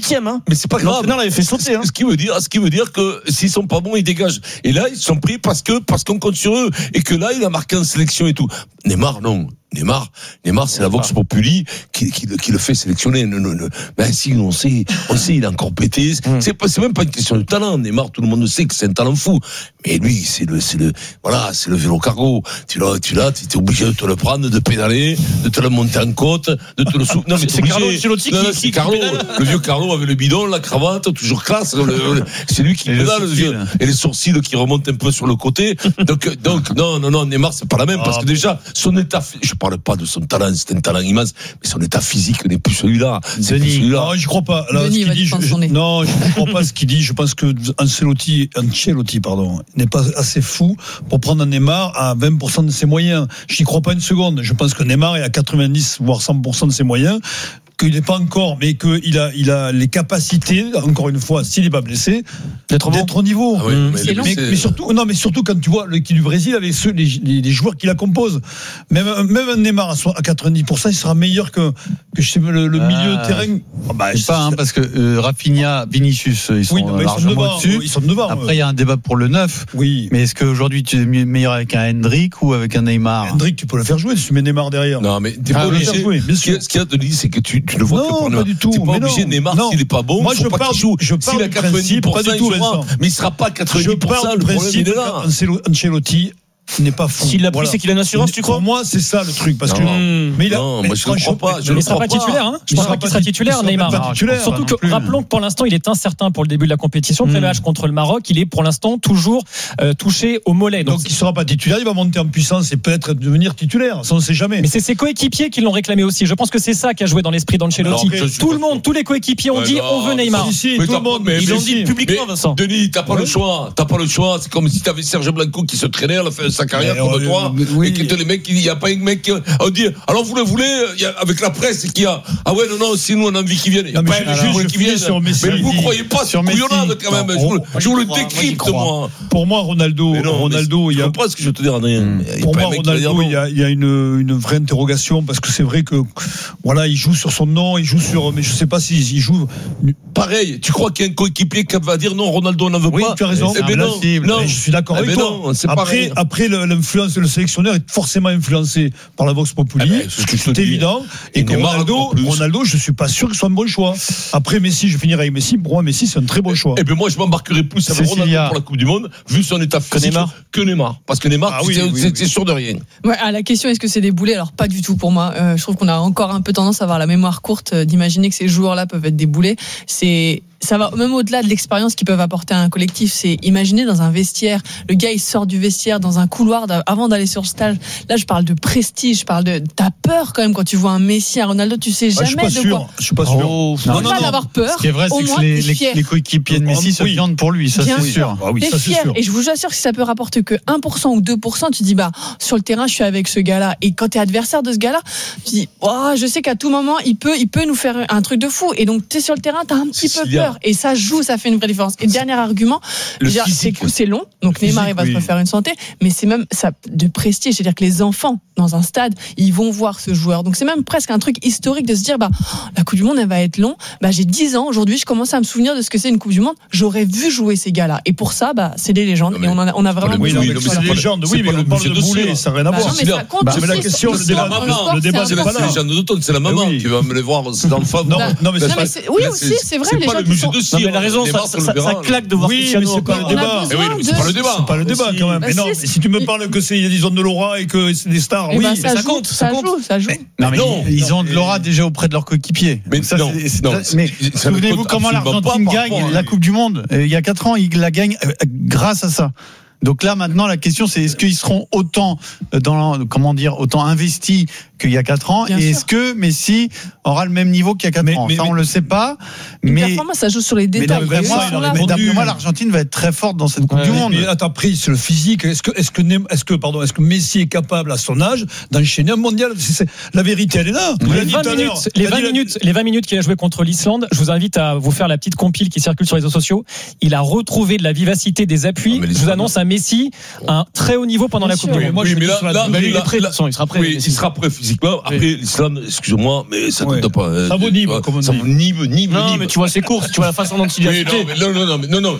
8e, hein. Mais c'est pas grave. L'entraîneur l'avait fait sauter, hein. Ce qui veut dire que s'ils sont pas bons, ils dégagent. Et là, ils sont pris parce qu'on compte sur eux. Et que là, il a marqué en sélection et tout. Neymar, non. Neymar, c'est la Vox Populi qui le fait sélectionner. Ben si, on sait, il a encore pété. C'est même pas une question de talent. Neymar, tout le monde sait que c'est un talent fou. Mais lui, c'est le vélo cargo. Tu es obligé de te le prendre, de pédaler, de te le monter en côte, de te le souffler. Non, mais c'est Carlo Ancelotti c'est Carlo. Le vieux Carlo avec le bidon, la cravate, toujours classe. C'est lui qui pédale, le vieux. Et les sourcils qui remontent un peu sur le côté. Donc, non, Neymar, c'est pas la même. Parce que déjà, son état, je parle pas de son talent, c'est un talent immense, mais son état physique n'est plus celui-là. C'est plus celui-là. Non, je crois pas. Là, Denis ce qu'il dit, je crois pas ce qu'il dit. Je pense que Ancelotti, n'est pas assez fou pour prendre un Neymar à 20% de ses moyens. Je n'y crois pas une seconde. Je pense que Neymar est à 90 voire 100% de ses moyens. Qu'il n'est pas encore, mais qu'il a les capacités, encore une fois, s'il n'est pas blessé, d'être au niveau. Ah oui, mais surtout quand tu vois l'équipe du Brésil avec les joueurs qui la composent. Même un Neymar à 90%, il sera meilleur que je sais le milieu de terrain. Parce que Rafinha, Vinicius, ils sont largement au-dessus. Ils sont devant. Après, il y a un débat pour le 9. Oui. Mais est-ce qu'aujourd'hui, tu es meilleur avec un Hendrick ou avec un Neymar? Hendrick, tu peux le faire jouer si tu mets Neymar derrière. Non, mais t'es pas obligé. Ce qu'il y a de lui, c'est que tu le vois que pour pas du tout. T'es pas obligé. Neymar, s'il est pas bon, moi je parle, s'il a 90%, pas du tout, mais il sera pas 90%. Je parle du principe que Ancelotti n'est pas fou. S'il l'a pris, c'est qu'il a une assurance, tu crois? Pour moi, c'est ça le truc. Parce que moi je ne crois pas. Il ne sera pas titulaire, hein. Je pense pas qu'il sera titulaire, Neymar. Surtout que, rappelons que pour l'instant, il est incertain pour le début de la compétition. Premier match contre le Maroc, il est pour l'instant toujours touché au mollet. Donc il ne sera pas titulaire, il va monter en puissance et peut-être devenir titulaire. Ça, on ne sait jamais. Mais c'est ses coéquipiers qui l'ont réclamé aussi. Je pense que c'est ça qui a joué dans l'esprit d'Ancelotti. Tout le monde, tous les coéquipiers ont dit on veut Neymar. Tout le monde. Ils l'ont dit publiquement, Vincent. Denis, t'as pas le choix. C'est comme si t'avais Serge Blanco qui se traînait à la fin de sa carrière comme toi. Et que les mecs, il n'y a pas un mec qui a dit alors vous le voulez, avec la presse qui a non, si nous on a envie qu'ils viennent, il n'y a pas un juge qui vienne. Mais vous croyez pas sur couillonnade quand même. Je vous le décrypte, moi. Pour moi, Ronaldo, il y a pas ce que je te dis, rien. Pour moi, Ronaldo, il y a une vraie interrogation parce que c'est vrai que voilà, il joue sur son nom, mais je sais pas s'il joue. Pareil, tu crois qu'il y a un coéquipier qui va dire non, Ronaldo n'en veut pas? Oui, tu as raison. Non, je suis d'accord avec toi. Après, l'influence, le sélectionneur est forcément influencé par la Vox Populi. C'est évident. Et que Ronaldo, je suis pas sûr que ce soit un bon choix. Après Messi, je finirai avec Messi. Pour moi, Messi, c'est un très bon choix. Et bien moi, je m'embarquerai plus avec Ronaldo pour la Coupe du Monde, vu son état physique, que Neymar. Parce que Neymar, c'est sûr de rien. Ouais, à la question, est-ce que c'est des boulets? Alors, pas du tout pour moi. Je trouve qu'on a encore un peu tendance à avoir la mémoire courte d'imaginer que ces joueurs-là peuvent être des boulets. Ça va même au-delà de l'expérience qu'ils peuvent apporter à un collectif. C'est imaginer dans un vestiaire, le gars il sort du vestiaire dans un couloir avant d'aller sur le stage. Là, je parle de prestige, t'as peur quand même quand tu vois un Messi, un Ronaldo, tu sais jamais de quoi. Je suis pas sûr. Non, d'avoir peur. Ce qui est vrai, c'est que les coéquipiers de Messi se viandent pour lui, ça c'est sûr. T'es fier. Et je vous assure que si ça peut rapporter que 1% ou 2%, tu dis sur le terrain, je suis avec ce gars-là. Et quand t'es adversaire de ce gars-là, tu dis je sais qu'à tout moment, il peut nous faire un truc de fou. Et donc t'es sur le terrain, t'as un petit peu peur. Et ça joue, ça fait une vraie différence. Et le dernier argument, c'est long, donc Neymar il va se refaire une santé, mais c'est même ça de prestige, c'est-à-dire que les enfants dans un stade, ils vont voir ce joueur. Donc c'est même presque un truc historique de se dire la Coupe du Monde elle va être long. J'ai 10 ans aujourd'hui, je commence à me souvenir de ce que c'est une Coupe du Monde. J'aurais vu jouer ces gars-là. Et pour ça, c'est des légendes. Et on a vraiment besoin de c'est des légendes. Oui, mais on parle de boulet, ça n'a rien à voir. C'est la question, le débat c'est pas la légende d'automne, c'est la maman qui va me les voir, ses enfants. Non, mais oui aussi, c'est vrai. C'est pas le musée de cire. Elle a raison, ça claque de voir Cristiano. Oui, mais c'est pas le débat. C'est pas le débat. C'est pas le débat quand même. Mais non, si tu me parles que c'est ils ont de l'aura et que c'est des stars, oui, mais ça compte. Ça joue. Non, ils ont de l'aura déjà auprès de leurs coéquipiers. Mais souvenez-vous comment l'Argentine gagne la Coupe du Monde. Il y a 4 ans, ils la gagnent grâce à ça. Donc là, maintenant, la question, c'est est-ce qu'ils seront autant autant investis qu'il y a 4 ans, et est-ce que Messi aura le même niveau qu'il y a 4 ans? Ça, on le sait pas. Mais performance, ça joue sur les détails. Mais d'après moi, l'Argentine va être très forte dans cette Coupe du Monde. Mais attends, après, c'est le physique. Est-ce que Messi est capable à son âge d'enchaîner un mondial? La vérité, elle est là. Les 20 minutes qu'il a joué contre l'Islande, je vous invite à vous faire la petite compile qui circule sur les réseaux sociaux. Il a retrouvé de la vivacité, des appuis. Je vous annonce un Messi un très haut niveau pendant la Coupe du Monde. Moi, mais là, il est prêt, il sera prêt. Oui, il sera prêt physiquement. Après, l'Islande, excusez-moi, mais ça compte pas. Ça vaut Nîmes, comme on dit. Ça vaut Nîmes. Non, mais tu vois ses courses, tu vois la façon dont il a fait. Non.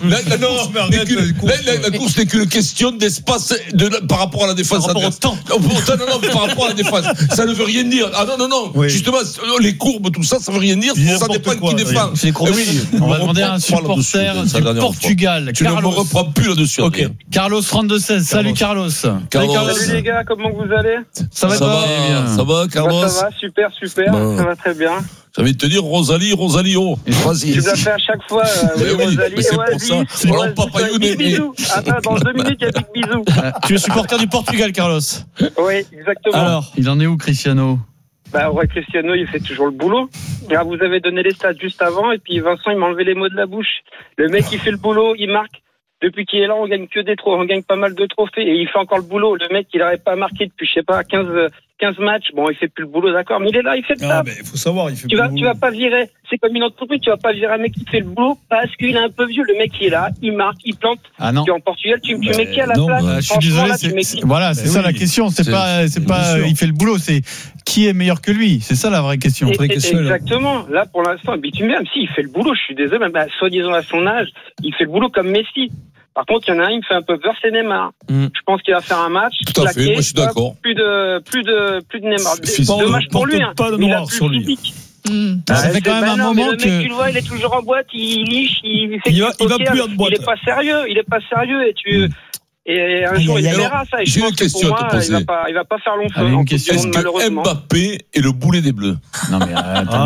La course n'est qu'une question d'espace par rapport à la défense. Par rapport au temps. Par rapport à la défense. Ça ne veut rien dire. Ah non. Oui. Justement, les courbes, tout ça, ça veut rien dire. Ça dépend qui défend. On va demander à un supporter du Portugal. Tu ne me reprends plus là-dessus. Ok. Carlos 32-16. Salut Carlos. Salut les gars, comment vous allez? Ça va, Carlos? Ça va, super. Ça va très bien. J'ai envie de te dire Rosalie, vas-y. Tu l'as fait à chaque fois, Rosalie. C'est pour ça. Alors, Papa Big bisous. Attends, dans 2 minutes, il y a Big bisous. Tu es supporter du Portugal, Carlos? Oui, exactement. Alors, il en est où, Cristiano? Cristiano, il fait toujours le boulot. Là, vous avez donné les stats juste avant, et puis Vincent, il m'a enlevé les mots de la bouche. Le mec, il fait le boulot, il marque. Depuis qu'il est là, on gagne que des trophées, on gagne pas mal de trophées, et il fait encore le boulot. Le mec, il n'aurait pas marqué depuis, 15 matchs. Bon, il fait plus le boulot, d'accord, mais il est là, il fait le taf. Mais il faut savoir, il fait tu vas pas virer. C'est comme une entreprise, tu vas pas virer un mec qui fait le boulot parce qu'il est un peu vieux. Le mec, il est là, il marque, il plante. Ah non. Tu es en Portugal, tu mets qui à la place? Je suis désolé, c'est ça la question. C'est pas, il fait le boulot, c'est qui est meilleur que lui. C'est ça la vraie question. Exactement. Là, pour l'instant, même si il fait le boulot, je suis désolé, même soi-disant à son âge, il fait le boulot comme Messi. Par contre, il y en a un, il me fait un peu peur, c'est Neymar. Je pense qu'il va faire un match. Tout à fait, moi je suis d'accord. Plus de Neymar. Dommage pour lui. Pas de noir sur lui. Ça fait quand même un moment que. Le mec, tu le vois, il est toujours en boîte, il liche, il fait. Il va plus en boîte. Il est pas sérieux, et un jour, il verra ça. Et j'ai une question à te poser. Il va pas faire long feu. Est-ce que Mbappé est le boulet des Bleus? Non, mais attends.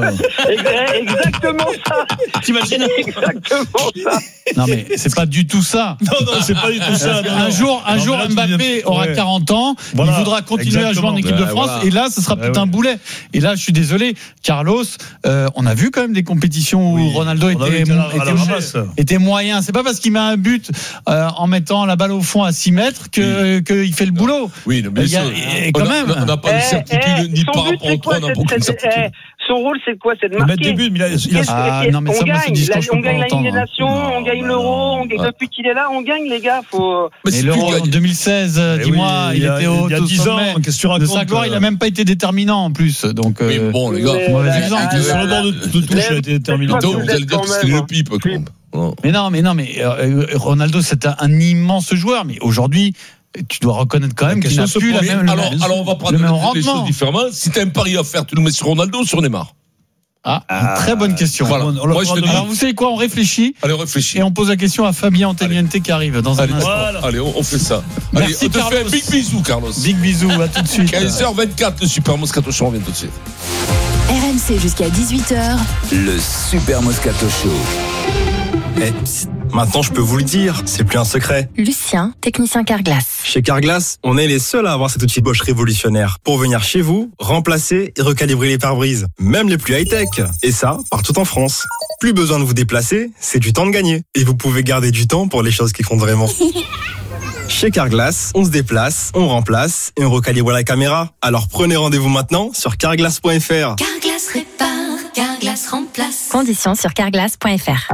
Exactement ça. T'imagines? Exactement ça. Non, mais c'est pas du tout ça. Non, c'est pas du tout ça. Un jour, Mbappé aura 40 ans. Il voudra continuer à jouer en équipe de France. Et là, ce sera peut-être un boulet. Et là, je suis désolé. Carlos, on a vu quand même des compétitions où Ronaldo était moyen. C'est pas parce qu'il met un but en mettant la balle au fond à 6 mètres qu'il fait le boulot. Oui, mais quand même. On n'a pas de certitude ni par rapport au 3, on n'a aucune certitude. Son rôle, c'est quoi? C'est de marquer. Mettre des buts, mais on gagne la Ligue des Nations, on gagne l'Euro, depuis qu'il est là, on gagne, les gars. Mais l'Euro en 2016, dis-moi, il était au il y a 10 ans, qu'est-ce que tu racontes? De sa gloire, il n'a même pas été déterminant en plus. Donc, mais bon, les gars, sur le bord de touche, il a été déterminant. Vous allez dire que c'était le pipe, quoi. Mais non, Ronaldo, c'est un immense joueur, mais aujourd'hui, tu dois reconnaître quand même qu'il n'a plus la même. Alors, on va prendre les choses différemment. Si tu as un pari à faire, tu le mets sur Ronaldo ou sur Neymar? Très bonne question. Voilà. Alors, vous savez quoi, on réfléchit. Allez, on réfléchit. Et on pose la question à Fabien Anteliente qui arrive dans un instant. Allez, on fait ça. Merci, allez, on te Carlos. fait un big bisou, Carlos. Big bisou, à tout de suite. 15h24, le Super Moscato Show, on revient tout de suite. RMC jusqu'à 18h. Le Super Moscato Show. Maintenant, je peux vous le dire, c'est plus un secret. Lucien, technicien Carglass. Chez Carglass, on est les seuls à avoir cet outil Bosch révolutionnaire pour venir chez vous, remplacer et recalibrer les pare-brises, même les plus high-tech. Et ça, partout en France. Plus besoin de vous déplacer, c'est du temps de gagner. Et vous pouvez garder du temps pour les choses qui comptent vraiment. Chez Carglass, on se déplace, on remplace et on recalibre la caméra. Alors prenez rendez-vous maintenant sur carglass.fr. Carglass répare, Carglass remplace. Conditions sur carglass.fr.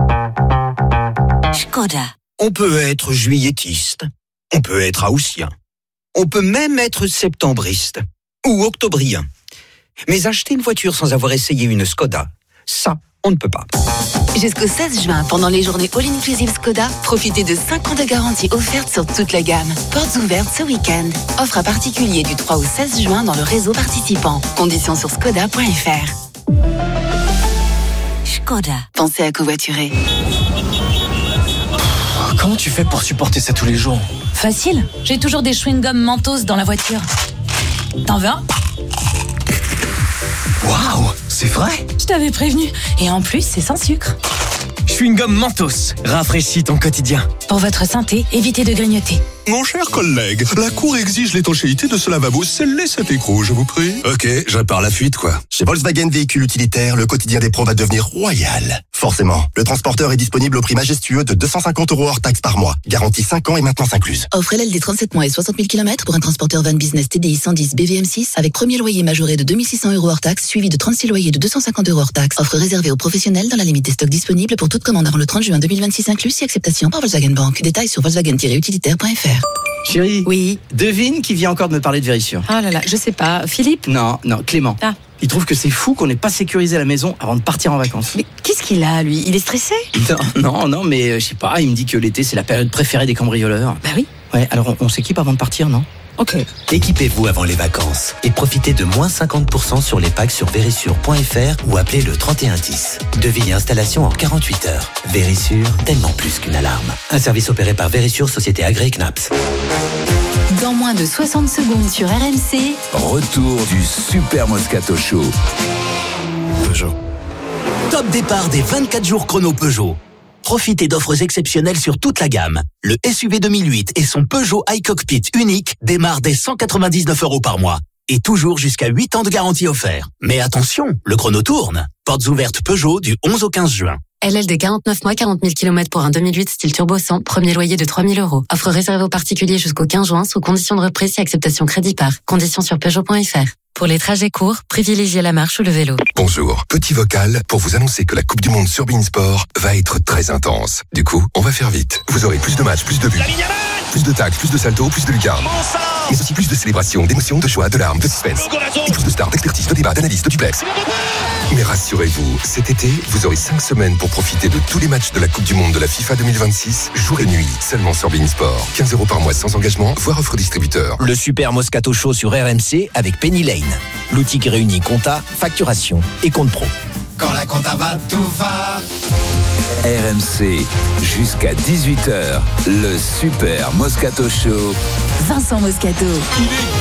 Škoda. On peut être juilletiste, on peut être haussien, on peut même être septembriste ou octobrien. Mais acheter une voiture sans avoir essayé une Škoda, ça, on ne peut pas. Jusqu'au 16 juin, pendant les journées All-Inclusive Škoda, profitez de 5 ans de garantie offerte sur toute la gamme. Portes ouvertes ce week-end. Offre à particulier du 3 au 16 juin dans le réseau participant. Conditions sur škoda.fr. Škoda. Pensez à covoiturer. Comment tu fais pour supporter ça tous les jours? Facile, j'ai toujours des chewing-gums Mentos dans la voiture. T'en veux un? Waouh, c'est vrai? Je t'avais prévenu. Et en plus, c'est sans sucre. Chewing-gum Mentos, rafraîchis ton quotidien. Pour votre santé, évitez de grignoter. Mon cher collègue, la Cour exige l'étanchéité de ce lavabo. Scellez cet écrou, je vous prie. Ok, je pars la fuite, quoi. Chez Volkswagen Véhicules Utilitaires, le quotidien des pros va devenir royal. Forcément, le transporteur est disponible au prix majestueux de 250 € hors taxe par mois. Garantie 5 ans et maintenance incluse. Offre LLD 37 mois et 60 000 km pour un transporteur van business TDI 110 BVM6 avec premier loyer majoré de 2 600 € hors taxe suivi de 36 loyers de 250 € hors taxe. Offre réservée aux professionnels dans la limite des stocks disponibles pour toute commande avant le 30 juin 2026 inclus si acceptation par Volkswagen Bank. Détails sur volkswagen-utilitaire.fr. Chérie, Oui. devine qui vient encore de me parler de Vérissure. Ah là là, je sais pas. Philippe? Non, Clément. Ah. Il trouve que c'est fou qu'on n'ait pas sécurisé la maison avant de partir en vacances. Mais qu'est-ce qu'il a, lui? Il est stressé? Non, mais je sais pas, il me dit que l'été c'est la période préférée des cambrioleurs. Bah oui. Ouais, alors on s'équipe avant de partir, non? Ok. Équipez-vous avant les vacances et profitez de moins 50% sur les packs sur Verisure.fr ou appelez le 3110. Devis et installation en 48 heures. Verisure, tellement plus qu'une alarme. Un service opéré par Verisure, société agréée CNAPS. Dans moins de 60 secondes sur RMC. Retour du Super Moscato Show. Peugeot. Top départ des 24 jours chrono Peugeot. Profitez d'offres exceptionnelles sur toute la gamme. Le SUV 2008 et son Peugeot iCockpit unique démarrent dès 199 € par mois. Et toujours jusqu'à 8 ans de garantie offert. Mais attention, le chrono tourne. Portes ouvertes Peugeot du 11 au 15 juin. LLD 49 mois, 40 000 km pour un 2008 style turbo 100, premier loyer de 3 000 €. Offre réservée aux particuliers jusqu'au 15 juin sous condition de reprise et acceptation crédit par. Conditions sur Peugeot.fr. Pour les trajets courts, privilégiez la marche ou le vélo. Bonjour, petit vocal pour vous annoncer que la Coupe du Monde sur beIN Sport va être très intense. Du coup, on va faire vite. Vous aurez plus de matchs, plus de buts, plus de tacles, plus de saltos, plus de lucarnes. Mais aussi plus de célébrations, d'émotions, de joie, de larmes, de suspense. Et plus de stars, d'expertise, de débats, d'analyse, de duplex. Mais rassurez-vous, cet été, vous aurez 5 semaines pour profiter de tous les matchs de la Coupe du Monde de la FIFA 2026, jour et nuit, seulement sur beIN Sport. 15 € par mois sans engagement, voire offre distributeur. Le Super Moscato Show sur RMC avec Penny Lane. L'outil qui réunit compta, facturation et compte pro. Quand la compta va, tout va. RMC, jusqu'à 18h, le Super Moscato Show. Vincent Moscato. Il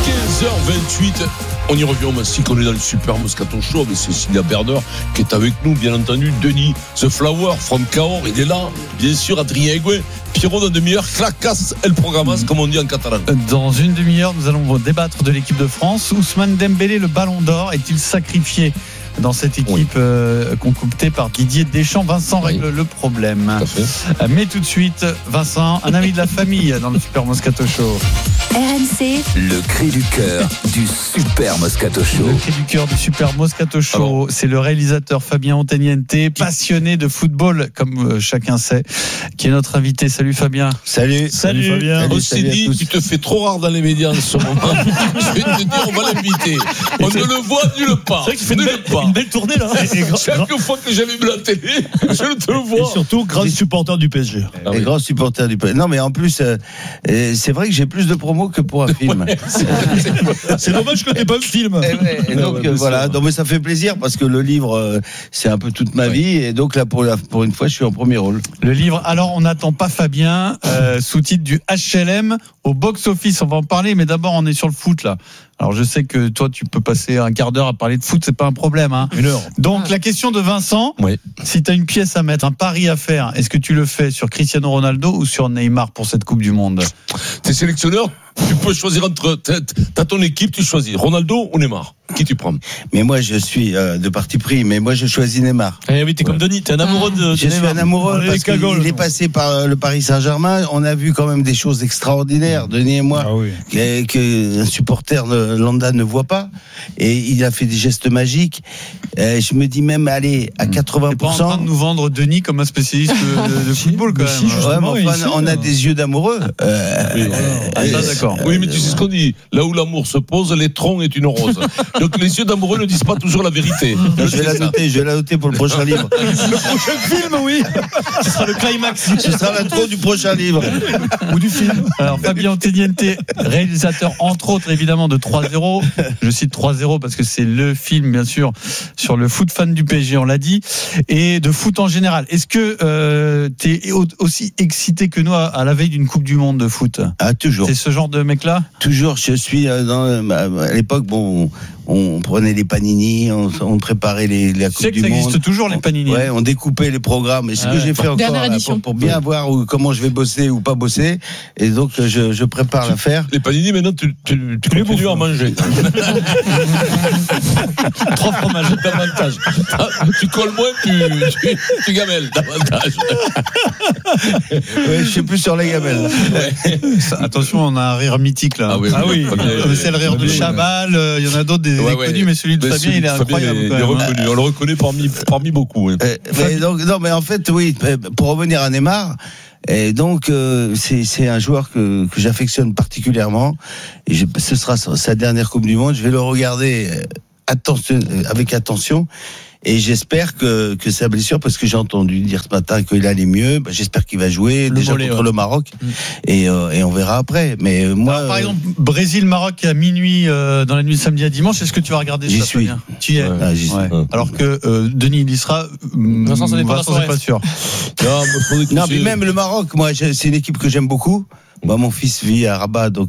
est 15h28. On y revient, ainsi qu'on est dans le Super Moscato Show avec Cécilia Berner qui est avec nous, bien entendu. Denis The Flower from Cahors, il est là. Bien sûr, Adrien Egouin. Pierrot, dans une demi-heure, clacas el programas, comme on dit en catalan. Dans une demi-heure, nous allons débattre de l'équipe de France. Ousmane Dembélé, le ballon d'or, est-il sacrifié dans cette équipe concoctée par Didier Deschamps? Vincent règle le problème. Mais tout de suite, Vincent, un ami de la famille dans le Super Moscato Show. RMC. Le cri du cœur du Super Moscato Show. Le cri du cœur du Super Moscato Show. Alors, c'est le réalisateur Fabien Antoniente, passionné de football, comme chacun sait, qui est notre invité. Salut Fabien. Salut Fabien. On s'est dit, tu te fais trop rare dans les médias en ce moment. Je vais te dire, on va l'inviter. On ne le voit nulle part. C'est vrai qu'il fait une belle tournée là. Chaque fois que j'allume la télé, je te vois. Et surtout, grand supporter du PSG. Et grand supporter du PSG. Non, mais en plus, c'est vrai que j'ai plus de promos que pour un film. Ouais, c'est dommage que t'aies pas le film. Et donc voilà, donc, mais ça fait plaisir parce que le livre, c'est un peu toute ma vie. Et donc là, pour une fois, je suis en premier rôle. Le livre, alors on n'attend pas Fabien, sous-titre du HLM au box-office. On va en parler, mais d'abord on est sur le foot là. Alors je sais que toi tu peux passer un quart d'heure à parler de foot, c'est pas un problème, hein. 1 heure. Donc la question de Vincent, si tu as une pièce à mettre, un pari à faire, est-ce que tu le fais sur Cristiano Ronaldo ou sur Neymar pour cette Coupe du Monde? T'es sélectionneur, tu peux choisir entre t'as ton équipe, tu choisis Ronaldo ou Neymar. Qui tu prends? Mais moi je suis de parti pris, mais moi je choisis Neymar. Eh oui, t'es comme Denis, t'es un amoureux de je Neymar. Suis un amoureux parce qu'il est passé par le Paris Saint-Germain. On a vu quand même des choses extraordinaires, Denis et moi, que un supporter lambda ne voit pas. Et il a fait des gestes magiques. Je me dis même, allez, à 80%. T'es pas en train de nous vendre Denis comme un spécialiste de football quand même. On a des yeux d'amoureux. D'accord. Oui, mais tu sais ce qu'on dit. Là où l'amour se pose, l'étron est une rose. Donc les yeux d'amoureux ne disent pas toujours la vérité. Je vais la noter pour le prochain livre. Le prochain film, oui. Ce sera le climax. Ce sera l'intro du prochain livre. Ou du film. Alors Fabien Antoniente, réalisateur entre autres évidemment de 3-0. Je cite 3-0 parce que c'est le film bien sûr sur le foot fan du PSG, on l'a dit, et de foot en général. Est-ce que t'es aussi excité que nous à la veille d'une Coupe du Monde de foot? Ah, toujours. C'est ce genre de mec-là? Toujours. Je suis à l'époque, bon, on prenait les panini, on préparait la Coupe du Monde. Ça existe toujours les panini. Ouais, on découpait les programmes. Et ce que j'ai fait encore là, pour bien voir comment je vais bosser ou pas bosser. Et donc je prépare l'affaire. Les panini maintenant tu continues à manger. 3 fromages davantage. Tu colles moins, tu gamelles davantage. Ouais, je suis plus sur les gamelles. Ouais. Attention, on a un rire mythique là. Ah oui. C'est le rire de Chabal. Il y en a d'autres des connus, mais celui de Fabien, il est incroyable. Il est reconnu. On le reconnaît parmi beaucoup. Oui. Mais en fait, oui. Pour revenir à Neymar. Et donc c'est un joueur que j'affectionne particulièrement. Et ce sera sa dernière Coupe du Monde. Je vais le regarder avec attention. Et j'espère que sa blessure, parce que j'ai entendu dire ce matin qu'il allait mieux, j'espère qu'il va jouer contre le Maroc. Et on verra après. Mais moi, alors, par exemple, Brésil-Maroc à minuit dans la nuit de samedi à dimanche, est-ce que tu vas regarder ça? J'y suis. Tu y es. J'y suis. Alors que Denis il y sera. Vincent, ça dépend, c'est pas sûr. Non, mais même le Maroc, moi, c'est une équipe que j'aime beaucoup. Moi, mon fils vit à Rabat, donc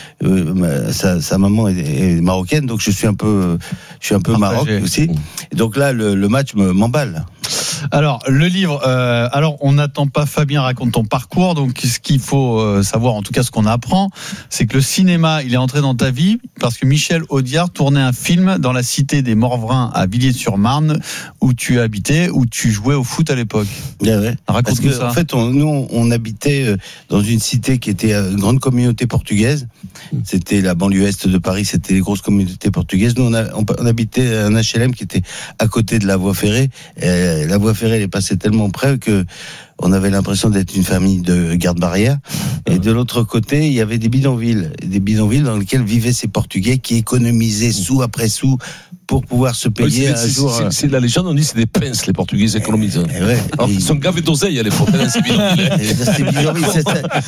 sa maman est marocaine, donc je suis un peu Maroc aussi. Et donc là, le match m'emballe. Alors, le livre, on n'attend pas Fabien raconte ton parcours, donc ce qu'il faut savoir, en tout cas ce qu'on apprend, c'est que le cinéma, il est entré dans ta vie parce que Michel Audiard tournait un film dans la cité des Morvrins à Villiers-sur-Marne, où tu habitais, où tu jouais au foot à l'époque. Ouais. Raconte-nous ça. En fait, on habitait dans une cité qui était une grande communauté portugaise. C'était la banlieue est de Paris, c'était les grosses communautés portugaises. Nous, on habitait un HLM qui était à côté de la voie ferrée. La voie ferrée, elle est passée tellement près que on avait l'impression d'être une famille de garde-barrière. Et de l'autre côté, il y avait des bidonvilles dans lesquels vivaient ces Portugais qui économisaient sous après sous pour pouvoir se payer un jour. C'est la légende, on dit c'est des pinces, les Portugais économisent. Ils sont gavés d'oseille à l'époque. Ces bidonvilles,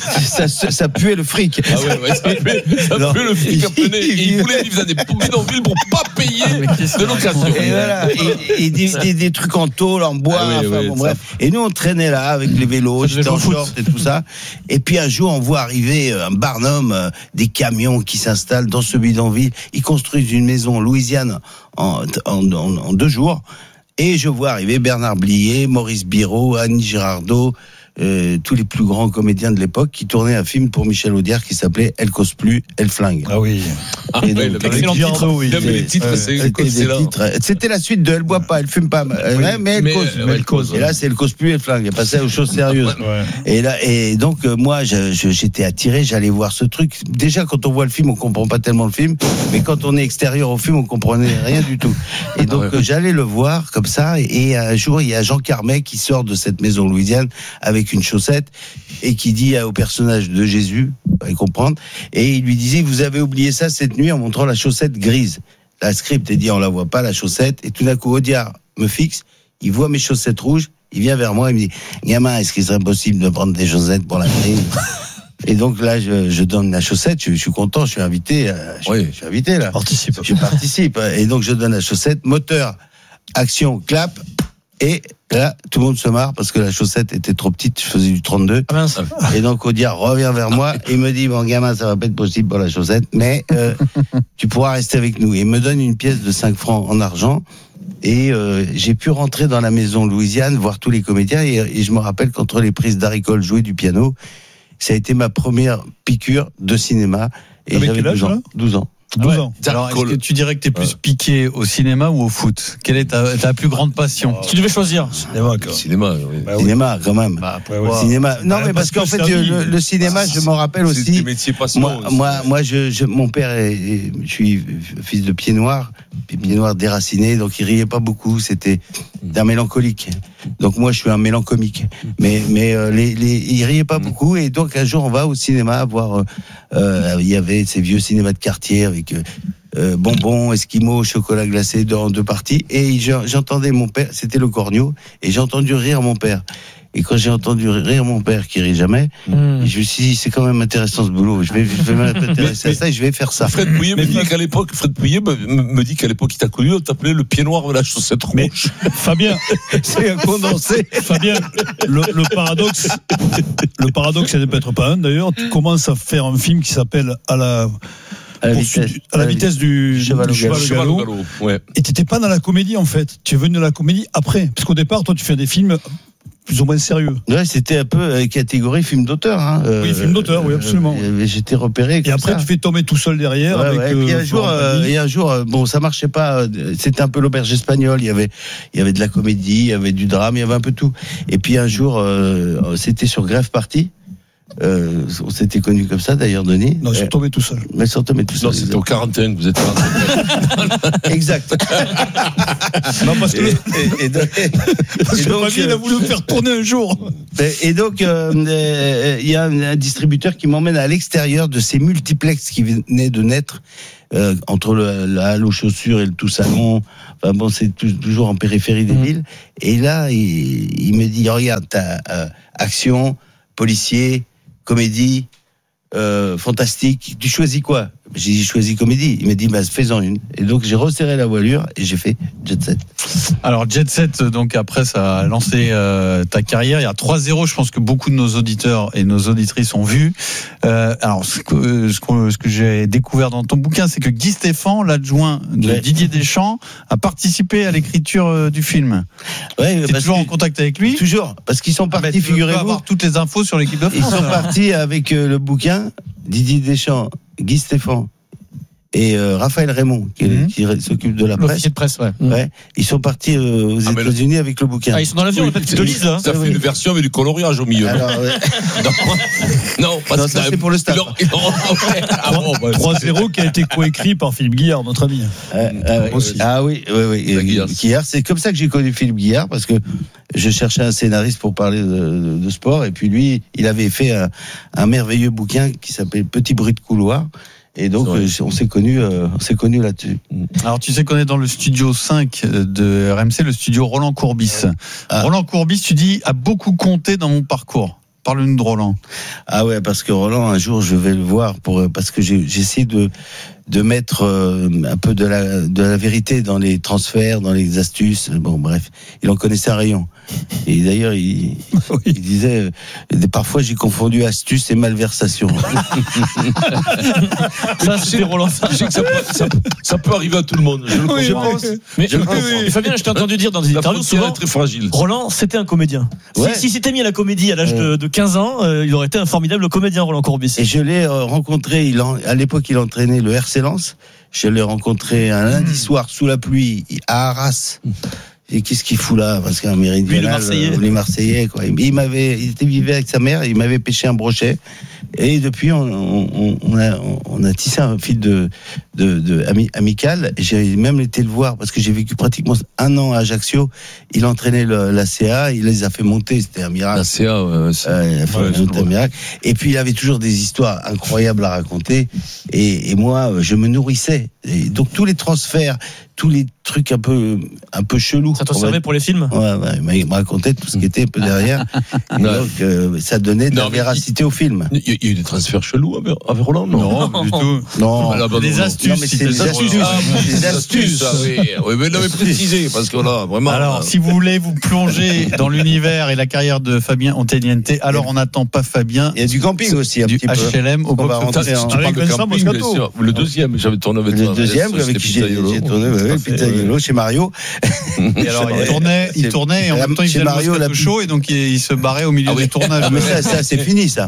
ça puait le fric. Ah ouais, ça puait le fric à plein. Et ils voulaient vivre dans des bidonvilles pour pas payer de location. Et voilà. Et des trucs en tôle, en bois, bref. Et nous, on traînait là avec les vélos, j'étais en short et tout ça. Et puis un jour, on voit arriver un barnum, des camions qui s'installent dans ce bidonville. Ils construisent une maison en Louisiane en 2 jours. Et je vois arriver Bernard Blier, Maurice Biraud, Annie Girardot, tous les plus grands comédiens de l'époque qui tournaient un film pour Michel Audiard qui s'appelait Elle cause plus, Elle flingue. Ah oui. Excellent titre. Les titres, c'était la suite de Elle boit pas, Elle fume pas, mais elle cause. Et là, c'est Elle cause plus, Elle flingue. Elle passait aux choses sérieuses. Et donc moi, j'étais attiré, j'allais voir ce truc. Déjà, quand on voit le film, on comprend pas tellement le film, mais quand on est extérieur au film, on comprenait rien du tout. Et donc j'allais le voir comme ça. Et un jour, il y a Jean Carmet qui sort de cette maison louisiane avec une chaussette et qui dit au personnage de Jésus, vous allez comprendre, et il lui disait vous avez oublié ça cette nuit en montrant la chaussette grise. La script est dit on la voit pas la chaussette, et tout d'un coup Audiard me fixe, il voit mes chaussettes rouges, il vient vers moi, il me dit gamin, est-ce qu'il serait possible de prendre des chaussettes pour la grise? Et donc là, je donne la chaussette, je suis content, je suis invité, je suis invité là. Je participe. Et donc je donne la chaussette, moteur, action, clap. Et là, tout le monde se marre parce que la chaussette était trop petite, je faisais du 32. Ah mince. Et donc Audiard revient vers moi et me dit bon gamin, ça va pas être possible pour la chaussette, mais tu pourras rester avec nous. Et il me donne une pièce de 5 francs en argent. Et j'ai pu rentrer dans la maison Louisiane, voir tous les comédiens. Et je me rappelle qu'entre les prises d'Haricole, jouer du piano, ça a été ma première piqûre de cinéma. Et j'avais 12 ans. 12 ans. 12 ans. Alors, est-ce que tu dirais que tu es plus piqué au cinéma ou au foot? Quelle est ta plus grande passion? Si tu devais choisir. Cinéma, oui. Cinéma, quand même. Cinéma. Non, mais parce qu'en fait, le cinéma, je m'en rappelle aussi. Des métiers passionnants. Moi, mon père je suis fils de pied noir déraciné, donc il riait pas beaucoup. C'était d'un mélancolique. Donc moi, je suis un mélancomique. Mais il riait pas beaucoup. Et donc, un jour, on va au cinéma voir, il y avait ces vieux cinémas de quartier avec bonbons, esquimaux, chocolat glacé dans 2 parties. Et j'entendais mon père, c'était le corneau, et j'ai entendu rire mon père. Et quand j'ai entendu rire mon père qui rit jamais, je me suis dit c'est quand même intéressant ce boulot. Je vais m'intéresser à ça et je vais faire ça. Fred Pouillet me dit qu'à l'époque, il t'a connu, on t'appelait le pied noir de la chaussette rouge. Mais Fabien, c'est un condensé. Fabien, le paradoxe, c'est de peut-être pas un d'ailleurs. Tu commences à faire un film qui s'appelle à la vitesse du cheval au galop. Ouais. Et t'étais pas dans la comédie en fait. Tu es venu dans la comédie après, parce qu'au départ, toi, tu fais des films plus ou moins sérieux. Ouais, c'était un peu catégorie film d'auteur. Hein. Oui, film d'auteur, oui, absolument. J'étais repéré. Et après, tu fais tomber tout seul derrière. Ouais, avec, ouais. Et un jour, bon, ça marchait pas. C'était un peu l'auberge espagnole. Il y avait de la comédie, il y avait du drame, il y avait un peu tout. Et puis un jour, c'était sur Grève Party. On s'était connus comme ça d'ailleurs, Denis. Non, ils sont tombés tout seuls. Mais ils sont tombés tout seuls. Non, c'était au 41 que vous êtes exact. Non, parce que il a voulu me faire tourner un jour. Et donc, il y a un distributeur qui m'emmène à l'extérieur de ces multiplexes qui venaient de naître. Entre la halle aux chaussures et le tout salon, enfin bon, c'est toujours en périphérie des villes. Et là, il me dit, regarde, t'as action, policier, comédie, fantastique. Tu choisis quoi? J'ai choisi comédie. Il m'a dit, fais-en une. Et donc, j'ai resserré la voilure et j'ai fait Jet Set. Alors, Jet Set, donc après, ça a lancé ta carrière. Il y a 3-0. Je pense que beaucoup de nos auditeurs et nos auditrices ont vu. Alors, ce que j'ai découvert dans ton bouquin, c'est que Guy Stéphane, l'adjoint de Didier Deschamps, a participé à l'écriture du film. Ouais, t'es toujours en contact avec lui? Toujours. Parce qu'ils sont partis, figurez-vous. Avoir toutes les infos sur l'équipe de France. Ils sont partis avec le bouquin, Didier Deschamps, Guy Stéphane et Raphaël Raymond qui s'occupe de la presse. L'officier de presse, ouais. Ouais. Ils sont partis aux États-Unis avec le bouquin. Ah, ils sont dans l'avion, ils te lisent là. Ça fait une version avec du coloriage au milieu. Alors, non, parce que ça c'est pour le staff. 3-0 qui a été coécrit par Philippe Guillard, notre ami. Ah oui. Guillard, c'est comme ça que j'ai connu Philippe Guillard, parce que je cherchais un scénariste pour parler de sport, et puis lui, il avait fait un merveilleux bouquin qui s'appelle Petit bruit de couloir. Et donc, on s'est connus là-dessus. Alors, tu sais qu'on est dans le studio 5 de RMC, le studio Roland Courbis. Roland Courbis, tu dis, a beaucoup compté dans mon parcours. Parle-nous de Roland. Ah ouais, parce que Roland, un jour, je vais le voir parce que j'essaie de mettre un peu de la vérité dans les transferts, dans les astuces. Bon, bref, il en connaissait un rayon. Et d'ailleurs, il disait, parfois j'ai confondu astuce et malversation. Ça, c'était Roland. Je sais que ça peut arriver à tout le monde. Je pense. Mais Fabien, je t'ai entendu dire dans des interviews souvent, très fragile. Roland, c'était un comédien. Ouais. Si s'était mis à la comédie à l'âge de 15 ans, il aurait été un formidable comédien, Roland Courbis. Et je l'ai rencontré, à l'époque il entraînait le RC Lens. Je l'ai rencontré un lundi soir sous la pluie à Arras. Et qu'est-ce qu'il fout là? Parce qu'un méridional, les Marseillais, quoi. Il était vivait avec sa mère, il m'avait pêché un brochet. Et depuis, on a tissé un fil amical. J'ai même été le voir parce que j'ai vécu pratiquement un an à Ajaccio. Il entraînait la CA, il les a fait monter, c'était un miracle. La CA, il a fait monter un miracle. Et puis il avait toujours des histoires incroyables à raconter. Et moi, je me nourrissais. Et donc tous les transferts, tous les trucs un peu chelous. Ça te servait pour les films? Ouais, il me racontait tout ce qui était un peu derrière. Et donc ça donnait de la véracité au film. Il y a eu des transferts chelous avec Roland? Non, du tout. Non, des astuces. Non, mais c'est des astuces. Oui, mais l'avez précisé, parce que là, vraiment. Alors, si vous voulez vous plonger dans l'univers et la carrière de Fabien Anteniente, alors on n'attend pas Fabien. Il y a du camping aussi, un du petit peu. HLM au Le deuxième, j'avais tourné avec toi. Le deuxième, avec qui j'ai tourné, Pizzaiolo, chez Mario. Et alors, il tournait et en même temps, il faisait Mario le show et donc il se barrait au milieu des tournages. Mais ça, c'est fini, ça.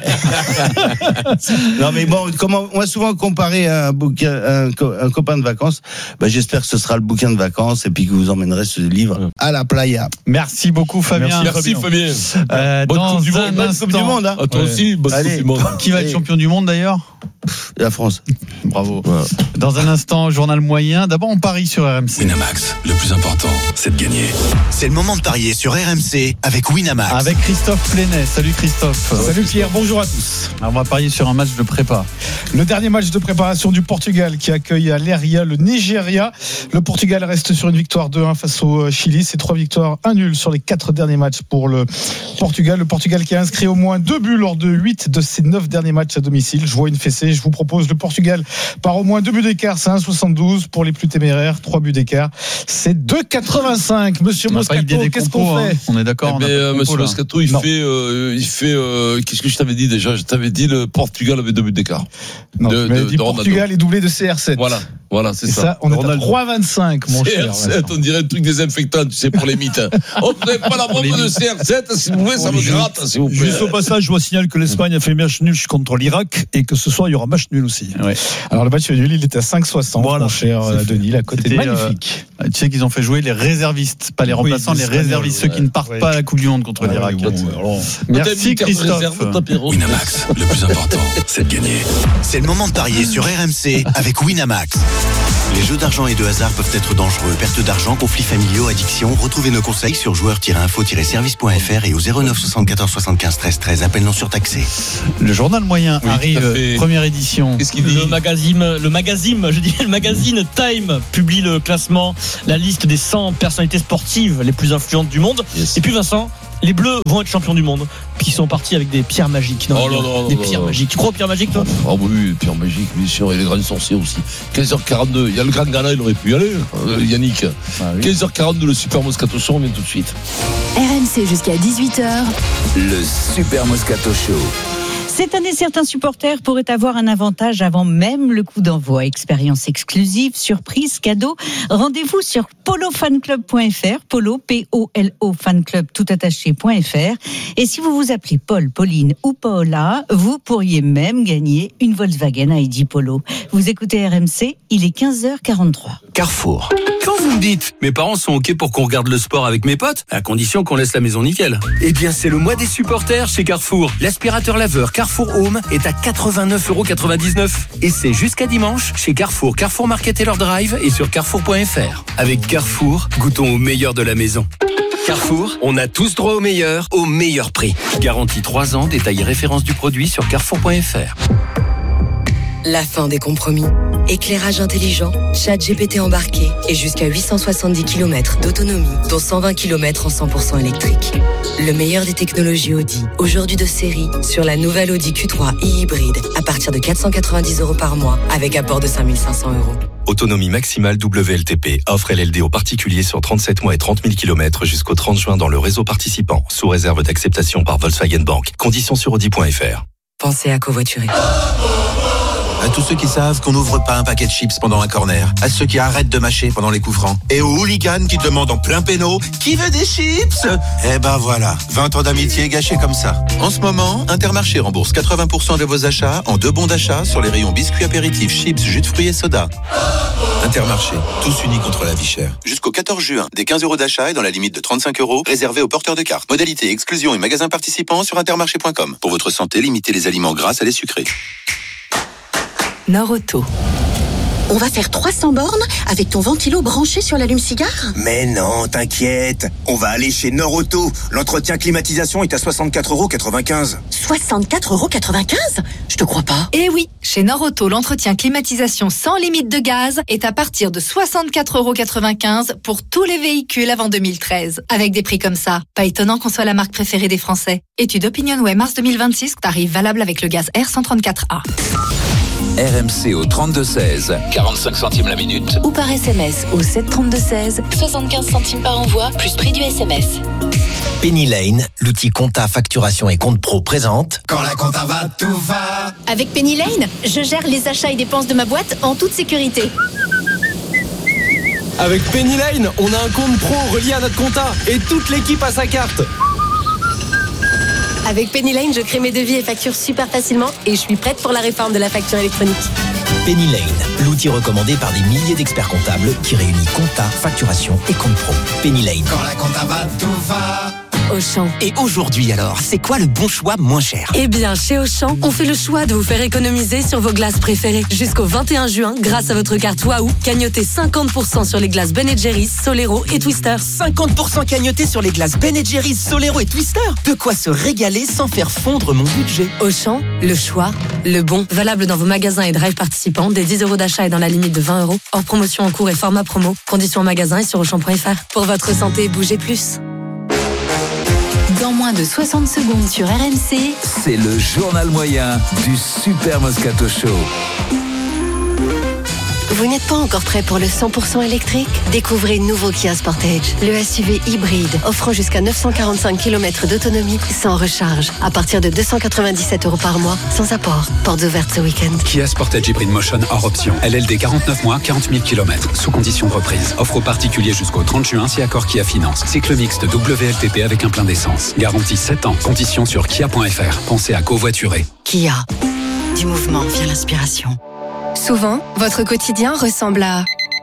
Non, mais bon, on m'a souvent comparé à un copain de vacances. J'espère que ce sera le bouquin de vacances et puis que vous emmènerez ce livre à la playa. Merci beaucoup, Fabien. Merci, Fabien. Dans Coupe du Monde, hein. Toi aussi, bonne Coupe du Monde. Qui va être champion du monde d'ailleurs? La France. Bravo. Ouais. Dans un instant, journal moyen. D'abord, on parie sur RMC. Winamax, le plus important, c'est de gagner. C'est le moment de parier sur RMC avec Winamax. Avec Christophe Plenay. Salut Christophe. Salut Pierre, bonjour à tous. Alors, on va parier sur un match de prépa. Le dernier match de préparation du Portugal qui accueille à Leiria le Nigeria. Le Portugal reste sur une victoire 2-1 face au Chili. C'est 3 victoires, 1 nul sur les 4 derniers matchs pour le Portugal. Le Portugal qui a inscrit au moins 2 buts lors de 8 de ses 9 derniers matchs à domicile. Je vois une fessée, je je vous propose le Portugal par au moins 2 buts d'écart, c'est 1,72. Pour les plus téméraires, 3 buts d'écart, c'est 2,85. Monsieur Moscato, qu'est-ce qu'on fait? On est d'accord. Monsieur Moscato, il fait qu'est-ce que je t'avais dit déjà? Je t'avais dit le Portugal avait 2 buts d'écart. Non, tu m'avais dit Portugal est doublé de CR7. Voilà, c'est ça. On est à 3,25, mon cher. CR7, on dirait un truc désinfectant, tu sais, pour les mythes. Oh, vous n'avez pas la bombe de CR7, s'il vous plaît, ça me gratte, s'il vous plaît. Juste au passage, je vous signale que l'Espagne a fait match nul contre l'Irak et que ce soir, il y aura match nul aussi. Ouais. Alors, le match nul, il était à 5,60. Voilà, mon cher Denis, la cote est magnifique. Tu sais qu'ils ont fait jouer les réservistes, pas les remplaçants, les réservistes, ceux qui ne partent pas à la Coupe du Monde contre l'Irak. Merci, Christophe. Winamax, le plus important, c'est de gagner. C'est le moment de parier sur RMC avec Winamax. Les jeux d'argent et de hasard peuvent être dangereux. Perte d'argent, conflits familiaux, addiction. Retrouvez nos conseils sur joueurs-info-service.fr et au 09 74 75 13 13. Appel non surtaxé. Le journal moyen arrive, première édition. Qu'est-ce qu'il dit? Le magazine Time publie le classement, la liste des 100 personnalités sportives les plus influentes du monde. Yes. Et puis Vincent, les Bleus vont être champions du monde. Puis ils sont partis avec des pierres magiques. Des pierres magiques. Tu crois aux pierres magiques, toi? Ah oui, pierres magiques, bien sûr. Et les grands sorciers aussi. 15h42. Il y a le grand Ghana, il aurait pu y aller, Yannick. 15h42, le Super Moscato Show, on vient tout de suite. RMC jusqu'à 18h. Le Super Moscato Show. Cette année, certains supporters pourraient avoir un avantage avant même le coup d'envoi. Expérience exclusive, surprise, cadeau. Rendez-vous sur polofanclub.fr, polo, P-O-L-O, fanclub, toutattaché.fr. Et si vous vous appelez Paul, Pauline ou Paola, vous pourriez même gagner une Volkswagen ID Polo. Vous écoutez RMC, il est 15h43. Carrefour. Quand vous me dites, mes parents sont OK pour qu'on regarde le sport avec mes potes, à condition qu'on laisse la maison nickel. Eh bien, c'est le mois des supporters chez Carrefour. L'aspirateur laveur Carrefour Home est à 89,99 €. Et c'est jusqu'à dimanche chez Carrefour, Carrefour Market Taylor Drive et sur carrefour.fr. Avec Carrefour, goûtons au meilleur de la maison. Carrefour, on a tous droit au meilleur prix. Garantie 3 ans, détail et référence du produit sur carrefour.fr. La fin des compromis. Éclairage intelligent, ChatGPT embarqué et jusqu'à 870 km d'autonomie, dont 120 km en 100% électrique. Le meilleur des technologies Audi, aujourd'hui de série, sur la nouvelle Audi Q3 e-hybride, à partir de 490 € par mois, avec apport de 5 500 €. Autonomie maximale WLTP. Offre LLD aux particuliers sur 37 mois et 30 000 km jusqu'au 30 juin dans le réseau participant, sous réserve d'acceptation par Volkswagen Bank. Conditions sur Audi.fr. Pensez à covoiturer. À tous ceux qui savent qu'on n'ouvre pas un paquet de chips pendant un corner. À ceux qui arrêtent de mâcher pendant les coups francs. Et aux hooligans qui demandent en plein péno « Qui veut des chips ?» Eh ben voilà, 20 ans d'amitié gâchés comme ça. En ce moment, Intermarché rembourse 80% de vos achats en 2 bons d'achat sur les rayons biscuits apéritifs, chips, jus de fruits et soda. Intermarché, tous unis contre la vie chère. Jusqu'au 14 juin, des 15 € d'achat et dans la limite de 35 € réservés aux porteurs de cartes. Modalité, exclusion et magasins participants sur intermarché.com. Pour votre santé, limitez les aliments gras à les sucrés. Nord-Auto. On va faire 300 bornes avec ton ventilo branché sur l'allume-cigare ? Mais non, t'inquiète. On va aller chez Nord-Auto. L'entretien climatisation est à 64,95 €. 64,95 €? Je te crois pas. Eh oui, chez Nord-Auto, l'entretien climatisation sans limite de gaz est à partir de 64,95 € pour tous les véhicules avant 2013. Avec des prix comme ça, pas étonnant qu'on soit la marque préférée des Français. Étude OpinionWay mars 2026, tarif valable avec le gaz R134A. RMC au 32-16, 45 centimes la minute. Ou par SMS au 732-16, 75 centimes par envoi, plus prix du SMS. Penny Lane, l'outil compta, facturation et compte pro présente. Quand la compta va, tout va. Avec Penny Lane, je gère les achats et dépenses de ma boîte en toute sécurité. Avec Penny Lane, on a un compte pro relié à notre compta et toute l'équipe a sa carte. Avec Penny Lane, je crée mes devis et factures super facilement et je suis prête pour la réforme de la facture électronique. Penny Lane, l'outil recommandé par des milliers d'experts comptables qui réunit compta, facturation et compte pro. Penny Lane. Quand la compta va, tout va. Auchan. Et aujourd'hui alors, c'est quoi le bon choix moins cher ? Eh bien, chez Auchan, on fait le choix de vous faire économiser sur vos glaces préférées. Jusqu'au 21 juin, grâce à votre carte Waouh, cagnotez 50% sur les glaces Ben & Jerry's, Solero et Twister. 50% cagnoté sur les glaces Ben & Jerry's, Solero et Twister. De quoi se régaler sans faire fondre mon budget. Auchan, le choix, le bon. Valable dans vos magasins et drive participants, des 10 € d'achat et dans la limite de 20 €. Hors promotion en cours et format promo. Conditions en magasin et sur Auchan.fr. Pour votre santé, bougez plus. Dans moins de 60 secondes sur RMC, c'est le journal moyen du Super Moscato Show. Vous n'êtes pas encore prêt pour le 100% électrique ? Découvrez le nouveau Kia Sportage, le SUV hybride, offrant jusqu'à 945 km d'autonomie sans recharge, à partir de 297 € par mois, sans apport. Portes ouvertes ce week-end. Kia Sportage Hybrid Motion hors option. LLD 49 mois, 40 000 km, sous conditions de reprise. Offre aux particuliers jusqu'au 30 juin si accord Kia Finance. Cycle mixte WLTP avec un plein d'essence. Garantie 7 ans. Conditions sur kia.fr. Pensez à covoiturer. Kia. Du mouvement vient l'inspiration. souvent, votre quotidien ressemble à...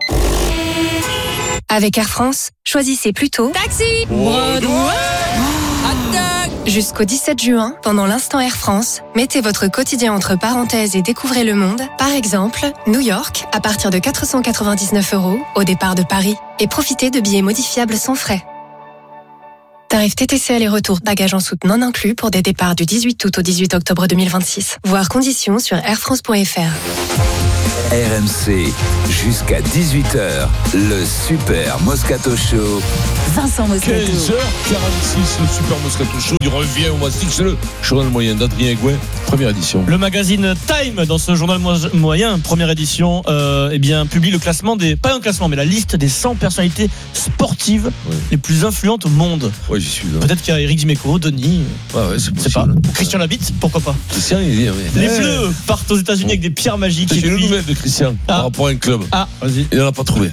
Avec Air France, choisissez plutôt Taxi Broadway. Jusqu'au 17 juin, pendant l'instant Air France, mettez votre quotidien entre parenthèses et découvrez le monde. Par exemple, New York, à partir de 499 € au départ de Paris. Et profitez de billets modifiables sans frais. Tarif TTC aller-retour, bagages en soute non inclus pour des départs du 18 août au 18 octobre 2026. Voir conditions sur airfrance.fr. RMC, jusqu'à 18h, le Super Moscato Show. Vincent Moscato. 15h46, le Super Moscato Show. Il revient au Mastic, c'est le journal moyen d'Adrien Gouin, première édition. Le magazine Time, dans ce journal moyen, première édition, eh bien, publie le classement des, pas un classement, mais la liste des 100 personnalités sportives les plus influentes au monde. Ouais, j'y suis là. Peut-être qu'il y a Eric Dimeco, Denis. Ouais, c'est pas. Christian Labitte, pourquoi pas. Christian, il dit, Les Bleus partent aux États-Unis avec des pierres magiques. J'ai une nouvelle de Christian par rapport à un club. Vas-y. Il n'en a pas trouvé.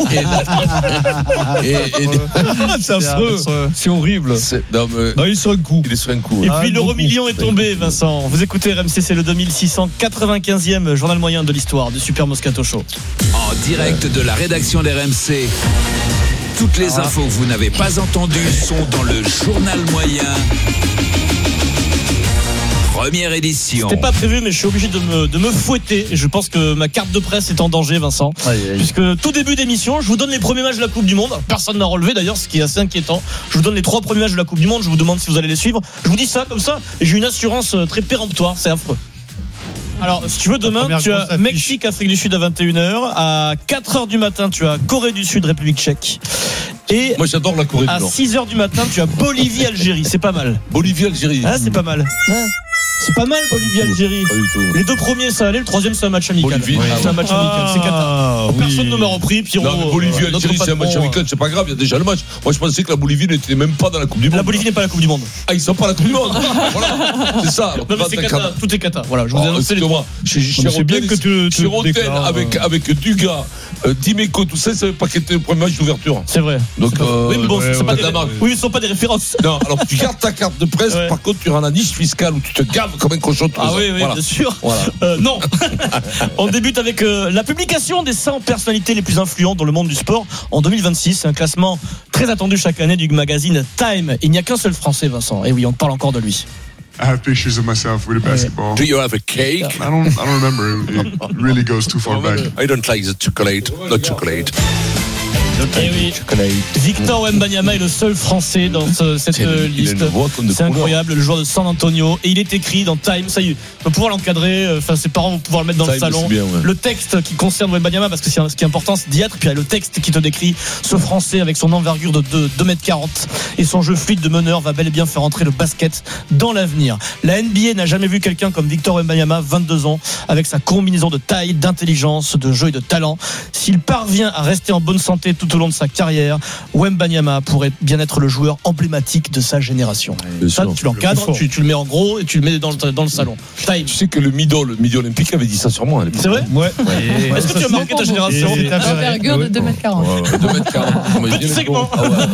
C'est affreux. C'est horrible. Non, il est sur un coup. Et puis l'euro million est tombé, Vincent. Vous écoutez RMC, c'est le 2695e journal moyen de l'histoire du Super Moscato Show. En direct de la rédaction d'RMC. Toutes les infos que vous n'avez pas entendues sont dans le journal moyen. Première édition. C'était pas prévu, mais je suis obligé de me fouetter. Je pense que ma carte de presse est en danger, Vincent. Puisque tout début d'émission, je vous donne les premiers matchs de la Coupe du Monde. Personne n'a relevé d'ailleurs, ce qui est assez inquiétant. Je vous donne les 3 premiers matchs de la Coupe du Monde. Je vous demande si vous allez les suivre. Je vous dis ça comme ça, et j'ai une assurance très péremptoire. C'est affreux. Alors, si tu veux, demain, tu as Mexique, Afrique du Sud à 21h. À 4h du matin, tu as Corée du Sud, République tchèque. Et moi, j'adore la Corée du Nord. À 6h du matin, tu as Bolivie, Algérie. C'est pas mal. Bolivie, Algérie. C'est pas mal. C'est pas mal, Bolivie-Algérie. Les 2 premiers, ça allait. Le 3e, c'est un match amical. C'est un match amical. C'est Qatar. Personne ne m'a repris. Bolivie-Algérie, c'est un match amical. C'est pas grave, il y a déjà le match. Moi, je pensais que la Bolivie n'était même pas dans la Coupe du Monde. La Bolivie n'est pas la Coupe du Monde. Ils sont pas à la Coupe du Monde. Voilà. C'est ça. Non, mais c'est Qatar. Tout est Qatar. Voilà, je vous ai annoncé les 3. C'est bien que tu Roten avec Dugas, Dimeco, tout ça, ça veut pas qu'il était le premier match d'ouverture. C'est vrai. Donc, oui, mais bon, c'est pas des oui, ils sont pas des références. Non, alors tu gardes ta carte de presse. Par contre, tu auras la niche fiscale où tu te gaves comme un cochon. Oui, voilà. Bien sûr. Voilà. Non. On débute avec la publication des 100 personnalités les plus influentes dans le monde du sport en 2026. C'est un classement très attendu chaque année du magazine Time. Il n'y a qu'un seul Français, Vincent. Et oui, on parle encore de lui. I have pictures of myself with a basketball. Do you have a cake? I don't remember. It really goes too far back. I don't like the chocolate. Not chocolate. Et oui. Victor Wembanyama est le seul Français dans cette liste. C'est incroyable, le joueur de San Antonio. Et il est écrit dans Time. Ça y est, on va pouvoir l'encadrer. Enfin, ses parents vont pouvoir le mettre dans le salon. Bien, le texte qui concerne Wembanyama, parce que ce qui est important, c'est d'y être. Puis il y a le texte qui te décrit ce Français avec son envergure de 2m40 et son jeu fluide de meneur va bel et bien faire entrer le basket dans l'avenir. La NBA n'a jamais vu quelqu'un comme Victor Wembanyama, 22 ans, avec sa combinaison de taille, d'intelligence, de jeu et de talent. S'il parvient à rester en bonne santé tout au long de sa carrière, Wembanyama pourrait bien être le joueur emblématique de sa génération. Ça, tu l'encadres, tu le mets en gros et tu le mets dans le salon. Tu sais que le midi olympique avait dit ça sur moi. C'est vrai? Ouais. Est-ce que tu as marqué ta génération? Envergure de 2m40. 2m40. Petit segment.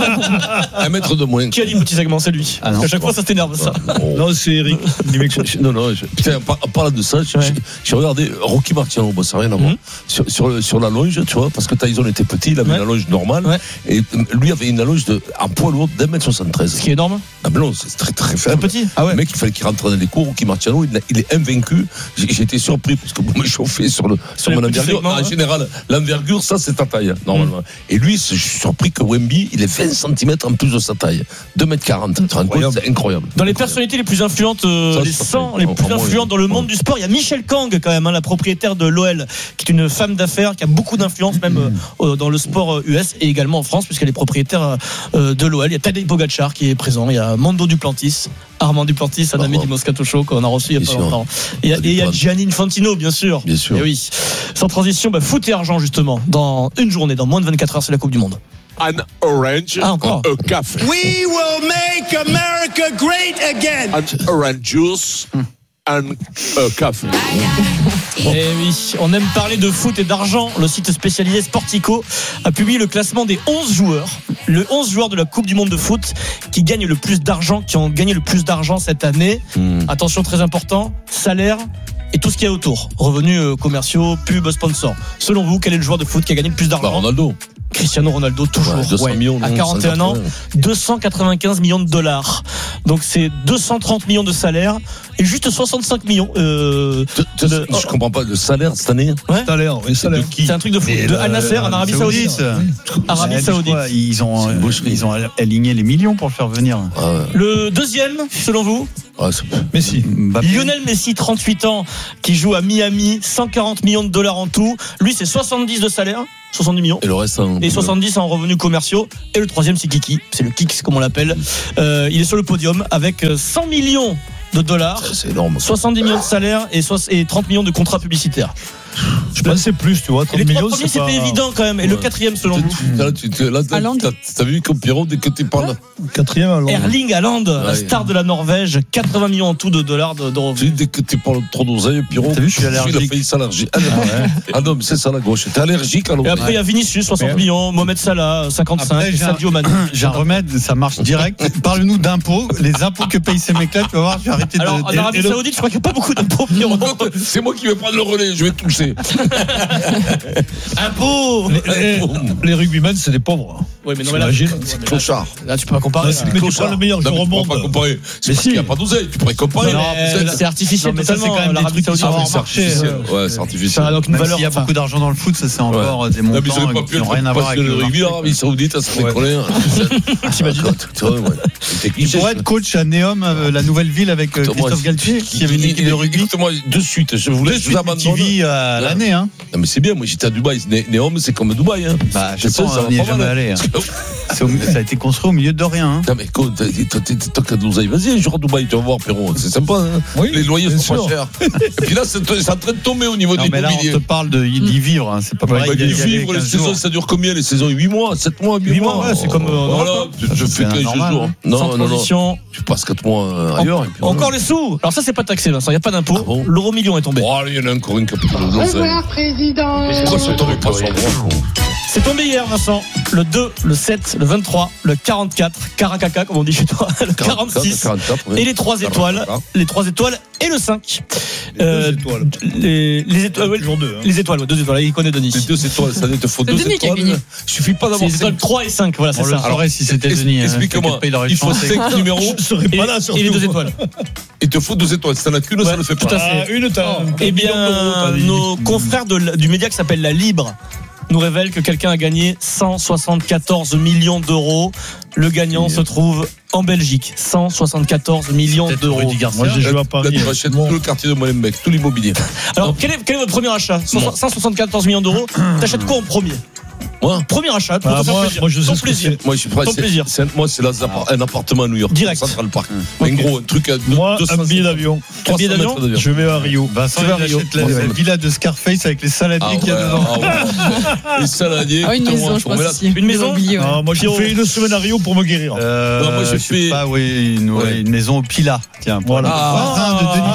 1 mètre de moins. Qui a dit petit segment? C'est lui. À chaque fois, ça t'énerve, ça. Non, c'est Eric. Non. Putain, en parlant de ça, j'ai regardé Rocky Marciano. Bon, ça n'a rien à voir. Sur la longe, tu vois, parce que Tyson était petit, il avait une allonge normale. Et lui avait une allonge en poids lourd d'1m73. Ce qui est énorme. Ah ben non, c'est très très faible. Petit. Le mec, il fallait qu'il rentre dans les cours ou qu'il marche à l'eau. Il est invaincu. J'ai été surpris parce que vous me chauffez sur mon envergure. En général, l'envergure, ça, c'est ta taille, normalement. Et lui, je suis surpris que Wemby, il est 20 cm en plus de sa taille. 2m40. C'est incroyable. Dans les personnalités les plus influentes, les 100 les plus influentes dans le monde du sport, il y a Michel Kang, quand même, la propriétaire de l'OL, qui est une femme d'affaires, qui a beaucoup d'influence, même dans le sport US et également en France, puisqu'elle est propriétaire de l'OL. Il y a Tadej Pogacar qui est présent. Il y a Mando Duplantis, Armand Duplantis, un ami du Moscato Show qu'on a reçu il y a pas longtemps. Et il y a Gianni Infantino, bien sûr. Et oui. Sans transition, foot et argent, justement. Dans une journée, dans moins de 24 heures, c'est la Coupe du Monde. An orange, encore. A café. We will make America great again. An orange juice. Un café. Et oui, on aime parler de foot et d'argent. Le site spécialisé Sportico a publié le classement des 11 joueurs. Le 11 joueurs de la Coupe du Monde de foot qui gagnent le plus d'argent, qui ont gagné le plus d'argent cette année. Attention, très important, salaire et tout ce qu'il y a autour. Revenus commerciaux, pubs, sponsors. Selon vous, quel est le joueur de foot qui a gagné le plus d'argent ? Ronaldo. Cristiano Ronaldo, toujours. 200 millions, à 41 ans, 295 millions de dollars. Donc c'est 230 millions de salaire et juste 65 millions. Je comprends pas le salaire cette année. Salaire. De qui ? C'est un truc de fou. De Al Nasser en Arabie Saoudite. Arabie Saoudite. Ils ont aligné les millions pour le faire venir. Le deuxième, selon vous ? Messi. Lionel Messi, 38 ans, qui joue à Miami, 140 millions de dollars en tout. Lui, c'est 70 de salaire. 70 millions. Et le reste et 70 en revenus commerciaux. Et le troisième, c'est Kiki. C'est le Kix, comme on l'appelle. Il est sur le podium avec 100 millions de dollars. C'est énorme. 70 millions de salaire et 30 millions de contrats publicitaires. Je pensais plus, tu vois. 30 les millions, trois premiers, c'était évident quand même. Et le quatrième, selon vous ? T'as vu comme Pierrot, dès que tu parles. Quatrième, alors. Erling Haaland, la star de la Norvège, 80 millions en tout de dollars de revenus. Dès que tu parles trop d'oseille, Pierrot. T'as vu, je suis allergique. Il a failli s'allergique. Ah non, mais c'est ça la gauche. T'es allergique alors. Et après, il y a Vinicius, 60 millions. Mohamed Salah, 55. Sadio Mané. J'ai un remède, ça marche direct. Parle-nous d'impôts. Les impôts que payent ces mecs-là, tu vas voir, je vais arrêter de. Alors, en Arabie Saoudite, je crois qu'il n'y a pas beaucoup d'impôts, Pierrot. C'est moi qui vais prendre le relais, je vais toucher. Impôts. Les rugbymen, c'est des pauvres. Oui, mais non, mais là, c'est clochard. Là, tu peux pas comparer. Mais tu prends le meilleur joueur au monde. Tu peux pas comparer. C'est parce qu'il n'y a pas d'oseille. Tu pourrais comparer. Non, c'est artificiel. Mais ça, c'est quand même l'Arabie Saoudite. Ouais, c'est artificiel. Ça a donc une valeur. S'il y a beaucoup d'argent dans le foot, ça c'est encore des montants qui n'ont rien à voir avec le rugby. L'Arabie Saoudite, ça serait collé. T'imagines ? Tu pourrais être coach à Neom, la nouvelle ville avec Christophe Galtier, qui avait une équipe de rugby. Moi, de suite, je voulais abandonner. Qui vit à l'année, hein. Non, mais c'est bien. Moi, j'étais à Dubaï. Neom, c'est comme Dubaï, hein. Bah, je sais, on n'y est jamais allé. Ça a été construit au milieu de rien. Hein. Non, mais toi, t'as de l'oseille. Vas-y, un jour à Dubaï, tu vas voir, Pierrot. C'est sympa, hein. Oui, les loyers sont pas chers. Et puis là, c'est en train de tomber au niveau de l'immobilier. Mais là, on te parle d'y vivre. Hein. C'est pas pareil. D'y vivre, les saisons, ça dure combien les saisons ? 8 mois, 7 mois, 8 mois. Ouais, c'est comme. Voilà, je fais 15 jours. Non. Tu passes 4 mois ailleurs. Encore les sous. Alors ça, c'est pas taxé, Vincent. Il n'y a pas d'impôt. L'euro million est tombé. Oh, il y en a encore une capitale de l'oseille. Au revoir, président. Pourquoi ça tombe pas sur moi ? C'est tombé hier, Vincent. Le 2, le 7, le 23, le 44, Caracaka, comme on dit chez toi, le 46, 44, oui. Et les 3 étoiles. Les 3 étoiles et le 5. Les étoiles. Toujours 2. Les étoiles, 2 étoiles. Il connaît Denis. Les 2 étoiles, ça te faut 2 étoiles. Il suffit pas d'avoir 3 et 5. Voilà, c'est ça. Alors, si c'était Denis. Explique-moi. Il faut 5 numéros. Je serais pas là, surtout. Et les 2 étoiles. Il te faut 2 étoiles. Si t'en as qu'une, ça ne fait pas. Tout à fait. Une, t'as. Eh bien, nos confrères du média qui s'appelle La Libre nous révèle que quelqu'un a gagné 174 millions d'euros. Le gagnant se trouve en Belgique. 174 millions d'euros. Moi, j'ai joué à Paris. Là, tu rachètes tout le quartier de Molenbeek, tout l'immobilier. Alors, quel est votre premier achat ? 174 millions d'euros. T'achètes quoi en premier ? Moi, premier achat, moi je sais plaisir. Moi, je suis prêt. Moi, c'est un appartement à New York, direct. Central Park. Un gros, un truc à moi, un billet d'avion. 300 mètres d'avion. Je vais à Rio. Vincent, il achète la villa de Scarface avec les saladiers qu'il y a dedans. Les saladiers. Une maison, je pense aussi. Une maison. Moi, j'ai fait 1 semaine à Rio pour me guérir. Moi, je fais une maison au Pilat. Tiens, voilà. Voisin de Denis Charvet.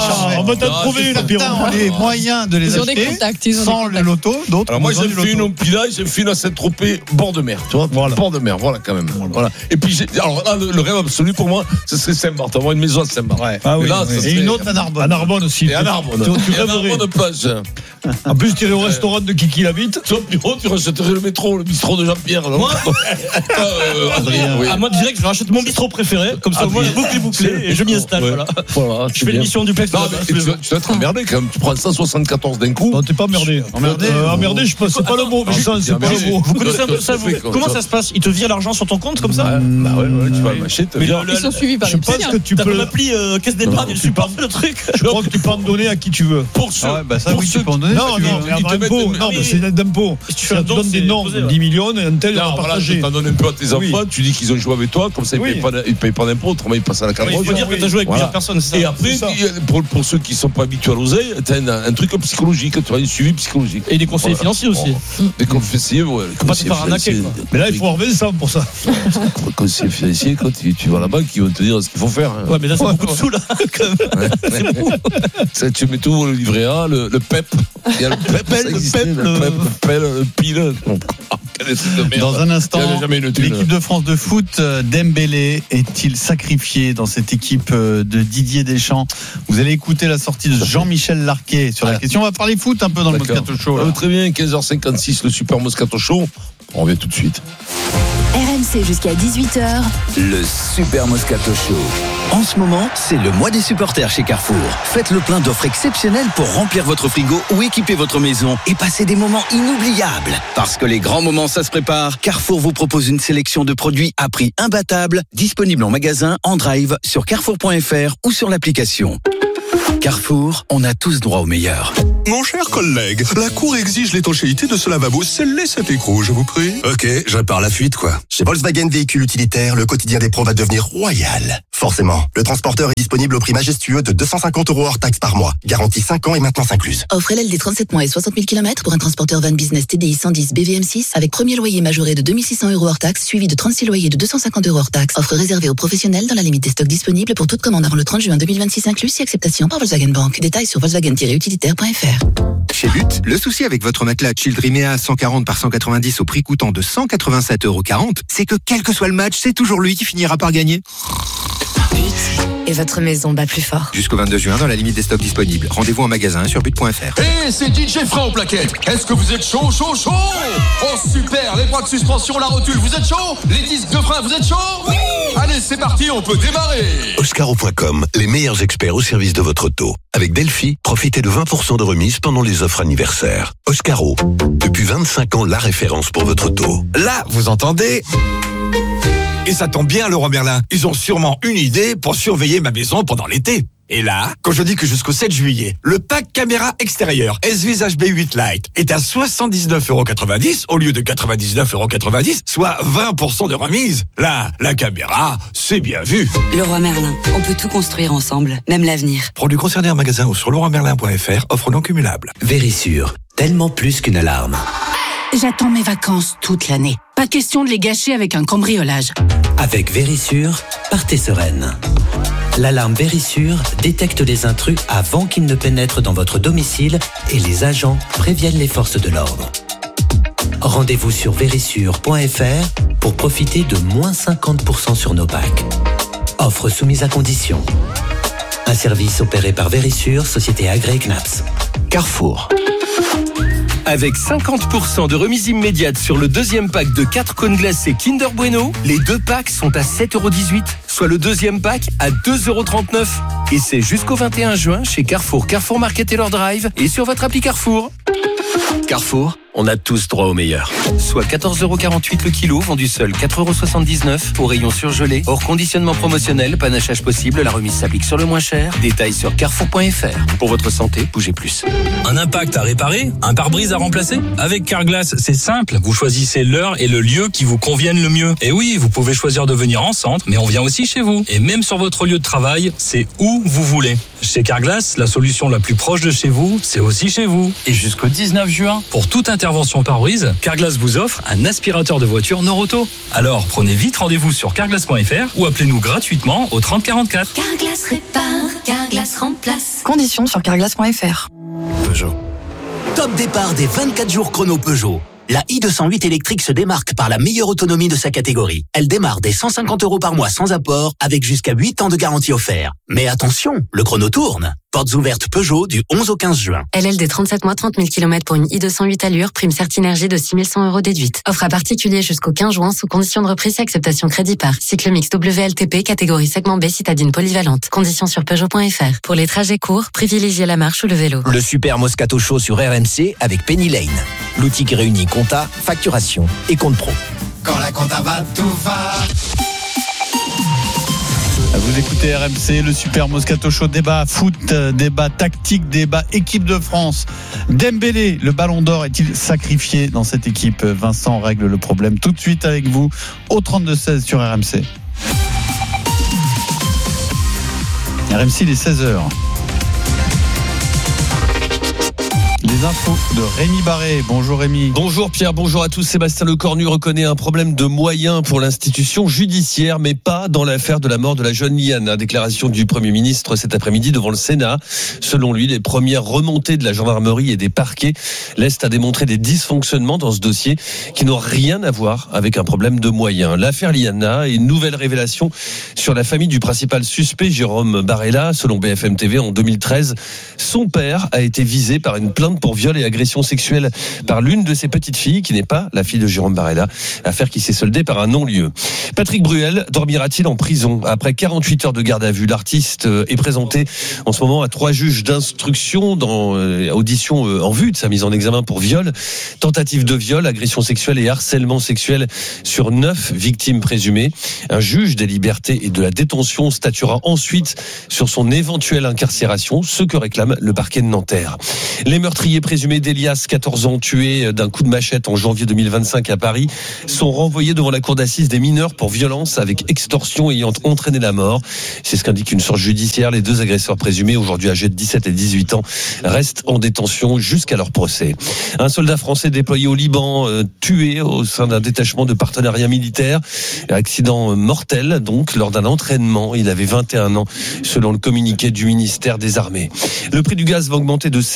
On va t'en trouver une, Pierrot. On a les moyens de les acheter sans le loto. D'autres. Alors moi, j'ai fait une au Pilat, j'ai fait une à Saint-Tropez, bord de mer. Tu vois, bord de mer, voilà quand même. Voilà. Et puis, alors là, le rêve absolu pour moi, ce serait Saint-Barth, avoir une maison à Saint-Barth. Ouais. Ah oui, là, et une autre à Narbonne. À Narbonne aussi. Et à Narbonne. Tu rêverais. Plage. En plus, tu irais au restaurant de Kiki l'habite. Toi, Pierrot, tu rachèterais le métro, le bistrot de Jean-Pierre. Moi Adrien, oui. À moi, direct, je rachète mon bistrot préféré. Comme ça, moi, je bouclé et je m'y installe. Voilà. Je fais l'émission du Plex. Tu dois être emmerdé quand même. Tu prends 174 d'un coup. Non, t'es pas emmerdé. Emmerdé, je pense. C'est pas le mot. C'est pas le mot. Vous connaissez un peu ça, vous? Comment ça se passe? Ils te virent l'argent sur ton compte comme ça? Bah ouais, tu vas m'acheter. Ils sont suivis par Je pense que tu peux. L'appli caisse d'épargne, je suis pas le truc. Je crois que tu peux en donner à qui tu veux. Pour ceux. Tu peux en donner. Non, mais c'est une aide d'impôt. Tu donnes des noms, 10 millions, et un tel, on va partager. Tu t'en donnes un peu à tes enfants, tu dis qu'ils ont joué avec toi, comme ça ils payent pas d'impôt, autrement ils passent à la carotte. Il faut dire que tu as joué avec plusieurs personnes, c'est ça. Et après, pour ceux qui sont pas habitués à l'oseille, t'as un truc psychologique, tu as un suivi psychologique. Et des conseillers financiers aussi. Des conseillers, ouais. Faut pas te faire arnaquer. Mais là, il faut avoir Vincent pour ça. Les conseillers financiers, quand tu vas là-bas, ils vont te dire ce qu'il faut faire. Ouais, mais là, c'est beaucoup de sous, là. Tu mets tout, le livret A, le PEP. Il y a le PEP, le pile. Dans un instant, l'équipe de France de foot, Dembélé est-il sacrifié dans cette équipe de Didier Deschamps? Vous allez écouter la sortie de Jean-Michel Larquet sur la question. On va parler foot un peu dans le Moscato Show. Très bien, 15h56, le super Moscato Show. On revient tout de suite. RMC jusqu'à 18h. Le Super Moscato Show. En ce moment, c'est le mois des supporters chez Carrefour. Faites le plein d'offres exceptionnelles pour remplir votre frigo ou équiper votre maison et passer des moments inoubliables. Parce que les grands moments, ça se prépare, Carrefour vous propose une sélection de produits à prix imbattable, disponibles en magasin, en drive, sur carrefour.fr ou sur l'application. Carrefour, on a tous droit au meilleur. Mon cher collègue, la Cour exige l'étanchéité de ce lavabo. Scellez cet écrou, je vous prie. Ok, je répare la fuite, quoi. Chez Volkswagen Véhicules Utilitaires, le quotidien des pros va devenir royal. Forcément, le transporteur est disponible au prix majestueux de 250 € hors taxe par mois. Garantie 5 ans et maintenance incluse. Offre LLD 37 mois et 60 000 km pour un transporteur van business TDI 110 BVM6 avec premier loyer majoré de 2600 € hors taxe, suivi de 36 loyers de 250 € hors taxe. Offre réservée aux professionnels dans la limite des stocks disponibles pour toute commande avant le 30 juin 2026 inclus, si acceptation par Volkswagen Bank. Détails sur volkswagen-utilitaire.fr. Chez But, le souci avec votre matelas Childrimea 140 par 190 au prix coûtant de 187,40 €, c'est que quel que soit le match, c'est toujours lui qui finira par gagner. Et votre maison bat plus fort. Jusqu'au 22 juin, dans la limite des stocks disponibles. Rendez-vous en magasin sur but.fr. Hey, c'est DJ Frein aux plaquettes. Est-ce que vous êtes chaud? Oh super, les bras de suspension, la rotule, vous êtes chaud? Les disques de frein, vous êtes chaud? Oui. Allez, c'est parti, on peut démarrer. Oscaro.com, les meilleurs experts au service de votre auto. Avec Delphi, profitez de 20% de remise pendant les offres anniversaires. Oscaro, depuis 25 ans, la référence pour votre auto. Là, vous entendez? Et ça tombe bien, Leroy Merlin. Ils ont sûrement une idée pour surveiller ma maison pendant l'été. Et là, quand je dis que jusqu'au 7 juillet, le pack caméra extérieure S-Vis HB8 Lite est à 79,90 € au lieu de 99,90 €, soit 20% de remise. Là, la caméra, c'est bien vu. Leroy Merlin, on peut tout construire ensemble, même l'avenir. Produits concernés en magasin ou sur leroymerlin.fr, offre non cumulable. Vérissure, tellement plus qu'une alarme. J'attends mes vacances toute l'année. Pas question de les gâcher avec un cambriolage. Avec Vérissure, partez sereine. L'alarme Vérissure détecte les intrus avant qu'ils ne pénètrent dans votre domicile et les agents préviennent les forces de l'ordre. Rendez-vous sur vérissure.fr pour profiter de moins 50% sur nos packs. Offre soumise à condition. Un service opéré par Vérissure, société agréée CNAPS. Carrefour. Avec 50% de remise immédiate sur le deuxième pack de 4 cônes glacés Kinder Bueno, les deux packs sont à 7,18 €, soit le deuxième pack à 2,39 €. Et c'est jusqu'au 21 juin chez Carrefour, Carrefour Market et leur Drive et sur votre appli Carrefour. Carrefour, on a tous droit au meilleur. Soit 14,48 € le kilo, vendu seul 4,79 € au rayon surgelé. Hors conditionnement promotionnel, panachage possible, la remise s'applique sur le moins cher. Détails sur carrefour.fr. Pour votre santé, bougez plus. Un impact à réparer? Un pare-brise à remplacer? Avec Carglass, c'est simple. Vous choisissez l'heure et le lieu qui vous conviennent le mieux. Et oui, vous pouvez choisir de venir en centre, mais on vient aussi chez vous. Et même sur votre lieu de travail, c'est où vous voulez. Chez Carglass, la solution la plus proche de chez vous, c'est aussi chez vous. Et jusqu'au 19 juin, pour toute intervention pare-brise, Carglass vous offre un aspirateur de voiture Noroto. Alors, prenez vite rendez-vous sur carglass.fr ou appelez-nous gratuitement au 30 44. Carglass répare, Carglass remplace. Conditions sur carglass.fr. Peugeot. Top départ des 24 jours chrono Peugeot. La i208 électrique se démarque par la meilleure autonomie de sa catégorie. Elle démarre dès 150 € par mois sans apport, avec jusqu'à 8 ans de garantie offert. Mais attention, le chrono tourne. Portes ouvertes Peugeot du 11 au 15 juin. LLD 37 mois, 30 000 km pour une i208 allure, prime Certinergie de 6 100 € déduite. Offre à particulier jusqu'au 15 juin sous condition de reprise et acceptation crédit par. Cycle mix WLTP, catégorie segment B, citadine polyvalente. Conditions sur Peugeot.fr. Pour les trajets courts, privilégiez la marche ou le vélo. Le super Moscato Show sur RMC avec Penny Lane. L'outil qui réunit compta, facturation et compte pro. Quand la compta va, tout va. Vous écoutez RMC, le super Moscato Show, débat foot, débat tactique, débat équipe de France. Dembélé, le ballon d'or est-il sacrifié dans cette équipe? Vincent règle le problème tout de suite avec vous au 32-16 sur RMC. RMC, il est 16h. Les infos de Rémi Barré. Bonjour Rémi. Bonjour Pierre, bonjour à tous. Sébastien Lecornu reconnaît un problème de moyens pour l'institution judiciaire, mais pas dans l'affaire de la mort de la jeune Liana. Déclaration du Premier ministre cet après-midi devant le Sénat. Selon lui, les premières remontées de la gendarmerie et des parquets laissent à démontrer des dysfonctionnements dans ce dossier qui n'ont rien à voir avec un problème de moyens. L'affaire Liana est une nouvelle révélation sur la famille du principal suspect, Jérôme Barella. Selon BFM TV, en 2013, son père a été visé par une plainte pour viol et agression sexuelle par l'une de ses petites filles, qui n'est pas la fille de Jérôme Barella. Affaire qui s'est soldée par un non-lieu. Patrick Bruel dormira-t-il en prison? Après 48 heures de garde à vue, l'artiste est présenté en ce moment à 3 juges d'instruction dans audition en vue de sa mise en examen pour viol, tentative de viol, agression sexuelle et harcèlement sexuel sur 9 victimes présumées. Un juge des libertés et de la détention statuera ensuite sur son éventuelle incarcération, ce que réclame le parquet de Nanterre. Les meurtriers présumés d'Elias, 14 ans, tué d'un coup de machette en janvier 2025 à Paris, sont renvoyés devant la cour d'assises des mineurs pour violence avec extorsion ayant entraîné la mort. C'est ce qu'indique une source judiciaire. Les 2 agresseurs présumés, aujourd'hui âgés de 17 et 18 ans, restent en détention jusqu'à leur procès. Un soldat français déployé au Liban, tué au sein d'un détachement de partenariat militaire. Accident mortel, donc, lors d'un entraînement. Il avait 21 ans, selon le communiqué du ministère des Armées. Le prix du gaz va augmenter de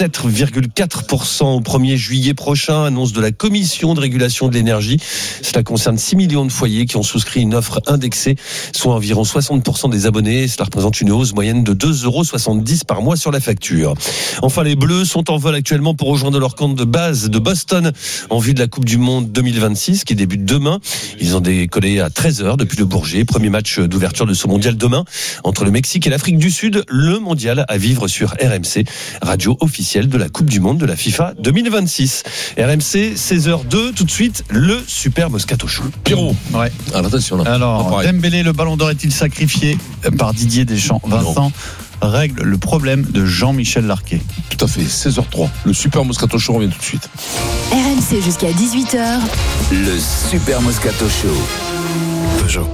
7,4% au 1er juillet prochain, annonce de la Commission de régulation de l'énergie. Cela concerne 6 millions de foyers qui ont souscrit une offre indexée, soit environ 60% des abonnés. Cela représente une hausse moyenne de 2,70 € par mois sur la facture. Enfin, les Bleus sont en vol actuellement pour rejoindre leur camp de base de Boston en vue de la Coupe du Monde 2026 qui débute demain. Ils ont décollé à 13h depuis le Bourget. Premier match d'ouverture de ce mondial demain entre le Mexique et l'Afrique du Sud. Le mondial à vivre sur RMC, radio officielle de la Coupe du Monde de la FIFA 2026. RMC 16h02, tout de suite le super Moscato Show. Pierrot. Ouais. Attention là. Alors, Dembélé, le ballon d'or est-il sacrifié par Didier Deschamps? Vincent règle le problème de Jean-Michel Larquet. Tout à fait, 16h03. Le super Moscato Show revient tout de suite. RMC jusqu'à 18h. Le super Moscato Show. Peugeot.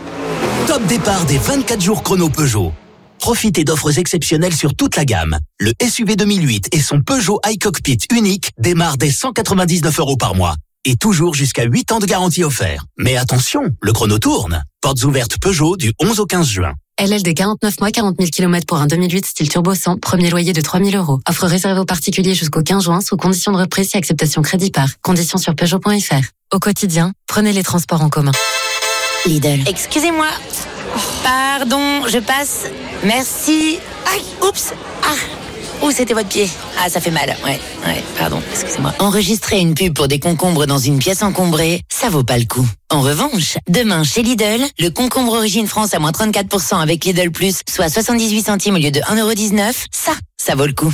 Top départ des 24 jours chrono Peugeot. Profitez d'offres exceptionnelles sur toute la gamme. Le SUV 2008 et son Peugeot iCockpit unique démarrent dès 199 € par mois. Et toujours jusqu'à 8 ans de garantie offert. Mais attention, le chrono tourne. Portes ouvertes Peugeot du 11 au 15 juin. LLD 49 mois, 40 000 km pour un 2008 style turbo 100, premier loyer de 3 000 €. Offre réservée aux particuliers jusqu'au 15 juin sous condition de reprise et acceptation crédit par. Conditions sur Peugeot.fr. Au quotidien, prenez les transports en commun. Lidl. Excusez-moi. Pardon, je passe. Merci. Aïe, oups. Où c'était votre pied? Ça fait mal. Ouais, pardon, excusez-moi. Enregistrer une pub pour des concombres dans une pièce encombrée, ça vaut pas le coup. En revanche, demain chez Lidl, le concombre Origine France à moins 34% avec Lidl Plus, soit 78 centimes au lieu de 1,19 €, ça vaut le coup.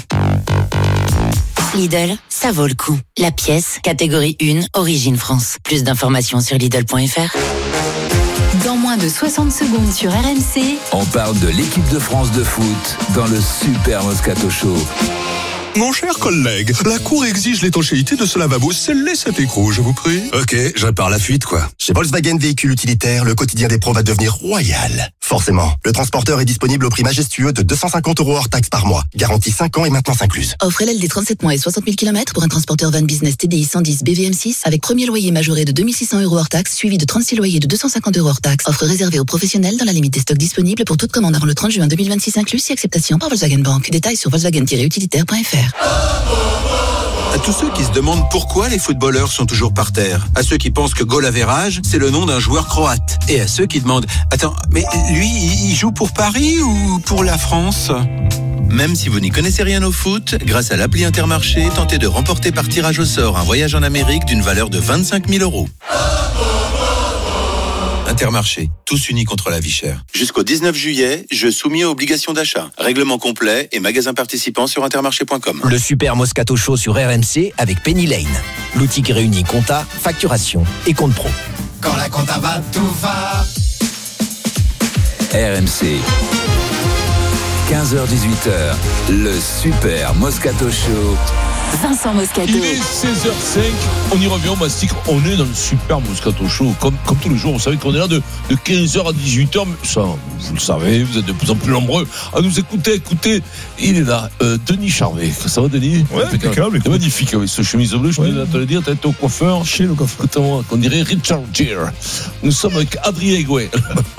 Lidl, ça vaut le coup. La pièce, catégorie 1, Origine France. Plus d'informations sur Lidl.fr. Dans moins de 60 secondes sur RMC, on parle de l'équipe de France de foot dans le super Moscato Show. Mon cher collègue, la Cour exige l'étanchéité de ce lavabo scellé cet écrou, je vous prie. Ok, je répare la fuite, quoi. Chez Volkswagen Véhicules Utilitaires, le quotidien des pros va devenir royal. Forcément, le transporteur est disponible au prix majestueux de 250 € hors taxe par mois. Garantie 5 ans et maintenance incluse. Offre LLD 37 mois et 60 000 km pour un transporteur van business TDI 110 BVM6 avec premier loyer majoré de 2 600 € hors taxe suivi de 36 loyers de 250 € hors taxe. Offre réservée aux professionnels dans la limite des stocks disponibles pour toute commande avant le 30 juin 2026 inclus si acceptation par Volkswagen Bank. Détails sur volkswagen-utilitaire.fr. À tous ceux qui se demandent pourquoi les footballeurs sont toujours par terre. À ceux qui pensent que goal average, c'est le nom d'un joueur croate. Et à ceux qui demandent, attends, mais lui, il joue pour Paris ou pour la France ? Même si vous n'y connaissez rien au foot, grâce à l'appli Intermarché, tentez de remporter par tirage au sort un voyage en Amérique d'une valeur de 25 000 €. Intermarché, tous unis contre la vie chère. Jusqu'au 19 juillet, jeu soumis aux obligations d'achat. Règlement complet et magasins participants sur intermarché.com. Le Super Moscato Show sur RMC avec Penny Lane. L'outil qui réunit compta, facturation et compte pro. Quand la compta va, tout va. RMC. 15h-18h, le Super Moscato Show. Vincent Moscato. Il est 16h05, on y revient, on mastique, on est dans le Super Moscato Show, comme tous les jours, vous savez qu'on est là de 15h à 18h, mais ça, vous le savez, vous êtes de plus en plus nombreux à nous écouter, il est là, Denis Charvet, ça va Denis? Ouais, impeccable. C'est magnifique, avec ce chemise bleue, je peux te le dire, t'as été au coiffeur. Chez le coiffeur. Écoute-moi, qu'on dirait Richard Gere. Nous sommes avec Adrien Egouet.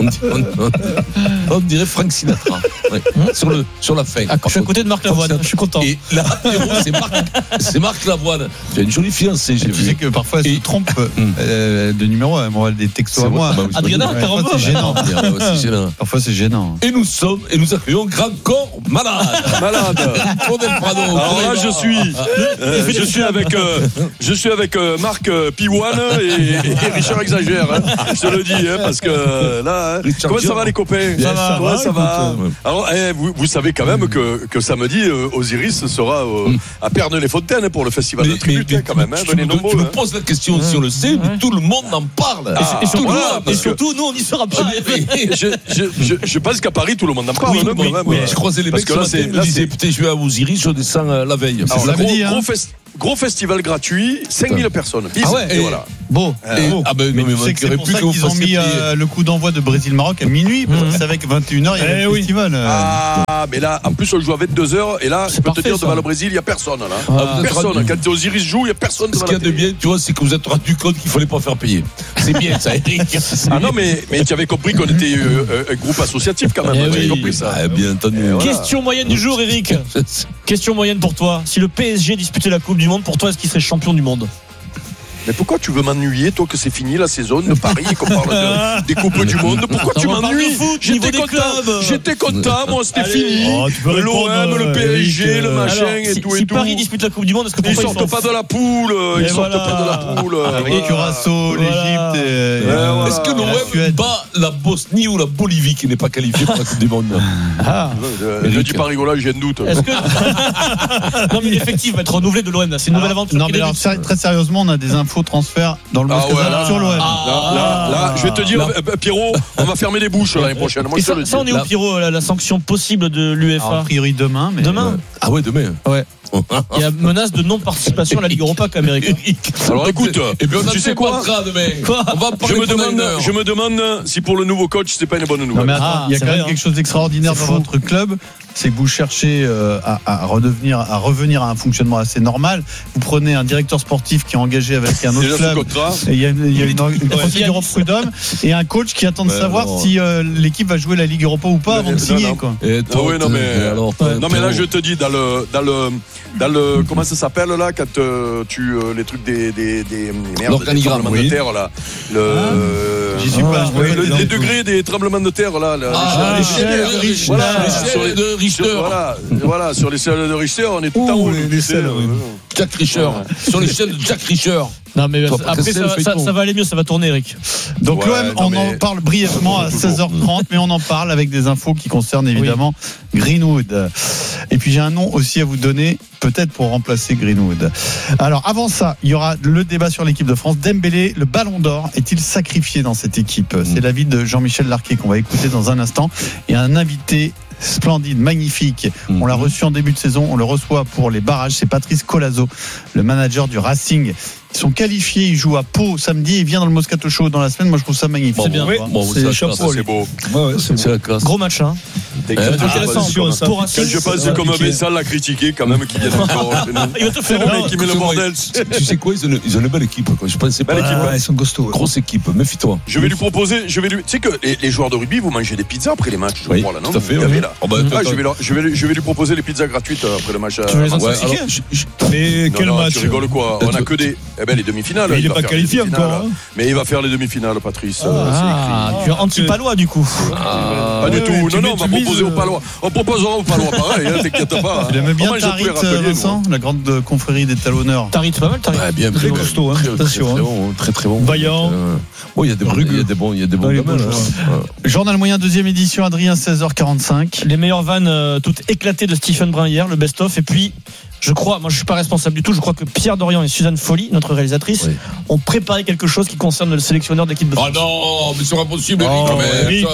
On dirait Frank Sinatra. Ouais. Sur la fin. Je suis à côté de Marc Lavoine, je suis content. Et là, c'est Marc Lavoine. Tu as une jolie fiancée, j'ai vu. Tu sais que parfois elle se trompe de numéro, elle m'envoie des textos à moi. Adriana, t'as revu? C'est gênant. Parfois c'est gênant. Et nous accueillons Grand Corps Malade. Alors là, je suis avec Marc Piwane et Richard Exagère. Je te le dis, parce que là, comment ça va les copains? Ça va. Alors, vous savez quand même que samedi, Osiris sera à Pernay-les-Fontaines pour le festival de Tribute, quand même. Tu me poses la question si on le sait, mais tout le monde en parle. Et surtout, nous, on n'y sera pas. Je pense qu'à Paris, tout le monde en parle. Je croisais les mecs ce matin, ils me disaient, putain, je vais à Osiris, je descends la veille. Gros festival gratuit, 5000 personnes. Ah ouais, et voilà. Bon. Mais tu sais que c'est pour ça qu'ils ont mis le coup d'envoi de Brésil-Maroc à minuit, parce que c'est avec 21h, il y a le festival. Mais là, en plus, on joue à 22h, et là, je peux te dire, devant le Brésil, il n'y a personne. Personne. Quand Osiris joue, il n'y a personne. Ce qu'il y a de bien, tu vois, c'est que vous êtes rendu compte qu'il ne fallait pas faire payer. C'est bien, ça, Eric. Ah non, mais tu avais compris qu'on était un groupe associatif, quand même. Tu avais compris ça. Bien entendu. Question moyenne du jour, Eric. Question moyenne pour toi. Si le PSG disputait la Coupe du Monde, pour toi, est-ce qu'il serait champion du monde? Mais pourquoi tu veux m'ennuyer, toi, que c'est fini la saison de Paris et qu'on parle des Coupes du Monde? Pourquoi tu m'ennuies? J'étais content, moi, c'était fini. L'OM, le PSG, le machin et tout. Si Paris dispute la Coupe du Monde, est-ce que ils sortent pas de la poule? Ils sortent pas de la poule. Avec Curaçao, l'Égypte. Est-ce que l'OM bat la Bosnie ou la Bolivie qui n'est pas qualifiée pour la Coupe du Monde? Je dis pas rigolage, j'ai un doute. Non, mais l'effectif va être renouvelé de l'OM. C'est une nouvelle aventure. Non, mais alors, très sérieusement, on a des infos transfert dans le Moscato sur l'OM. Là, je vais te dire, Pierrot, on va fermer les bouches l'année prochaine. Moi, ça, on est où, Pierrot, la sanction possible de l'UEFA? A priori demain. Demain? Ah ouais, demain. Ouais. Il y a menace de non-participation à la Ligue Europa quand même, Eric. Alors écoute, tu sais quoi? Je me demande si pour le nouveau coach, c'est pas une bonne nouvelle. Non, mais attends, il y a quand même quelque chose d'extraordinaire dans votre club, c'est que vous cherchez à revenir à un fonctionnement assez normal. Vous prenez un directeur sportif qui est engagé avec un autre club. Il y a une procédure au prud'homme et un coach qui attend de savoir si l'équipe va jouer la Ligue Europa ou pas avant de signer. Non mais là je te dis dans le comment ça s'appelle là quand tu les trucs des tremblements de terre là j'y suis pas les degrés des tremblements de terre là voilà sur l'échelle de Richter on est tout en haut Jack Richer sur l'échelle de Jack Richer. Non mais après ça va aller mieux, ça va tourner, Eric. Donc l'OM, on en parle brièvement à 16h30, mais on en parle avec des infos qui concernent évidemment Greenwood. Et puis j'ai un nom aussi à vous donner, peut-être pour remplacer Greenwood. Alors avant ça, il y aura le débat sur l'équipe de France. Dembélé, le Ballon d'Or, est-il sacrifié dans cette équipe? C'est l'avis de Jean-Michel Larquet qu'on va écouter dans un instant. Et un invité splendide, magnifique. On l'a reçu en début de saison, on le reçoit pour les barrages. C'est Patrice Colazo, le manager du Racing Ils sont qualifiés, ils jouent à Pau samedi, il vient dans le Moscato Show dans la semaine. Moi, je trouve ça magnifique. C'est bien. C'est chapeau. C'est beau. C'est la classe. Gros match, hein. Quand je passe comme un Bessal l'a critiqué, quand même, qui vient encore. Il va te faire le mec qui met le bordel. Tu sais quoi, ils ont une belle équipe. Je pensais pas. Ils sont costauds. Grosse équipe, méfie-toi. Je vais lui proposer, tu sais que les joueurs de rugby, vous mangez des pizzas après les matchs, je crois, là, non? Tout à fait. Je vais lui proposer les pizzas gratuites après le match. Tu veux les intoxiquer? Mais quel match? Tu rigoles quoi? On a que des. Les demi-finales. Il n'est pas qualifié encore. Mais il va faire les demi-finales, Patrice. Tu es anti-palois, du coup. Pas du tout. Non, on va proposer aux Palois. On proposera aux Palois pareil, t'inquiète pas. Il aime bien Tarit, Vincent, la grande confrérie des talonneurs. Tarit, pas mal, Tarit. Bien, très costaud, attention. Très bon. Vaillant. Il y a des bons gamins. Journal moyen, deuxième édition, Adrien, 16h45. Les meilleures vannes toutes éclatées de Stephen Brun hier, le best-of. Et puis, je crois, moi je suis pas responsable du tout, je crois que Pierre Dorian et Suzanne Folly, notre réalisatrice, ont préparé quelque chose qui concerne le sélectionneur de l'équipe de France. Ah non, mais c'est impossible, Eric.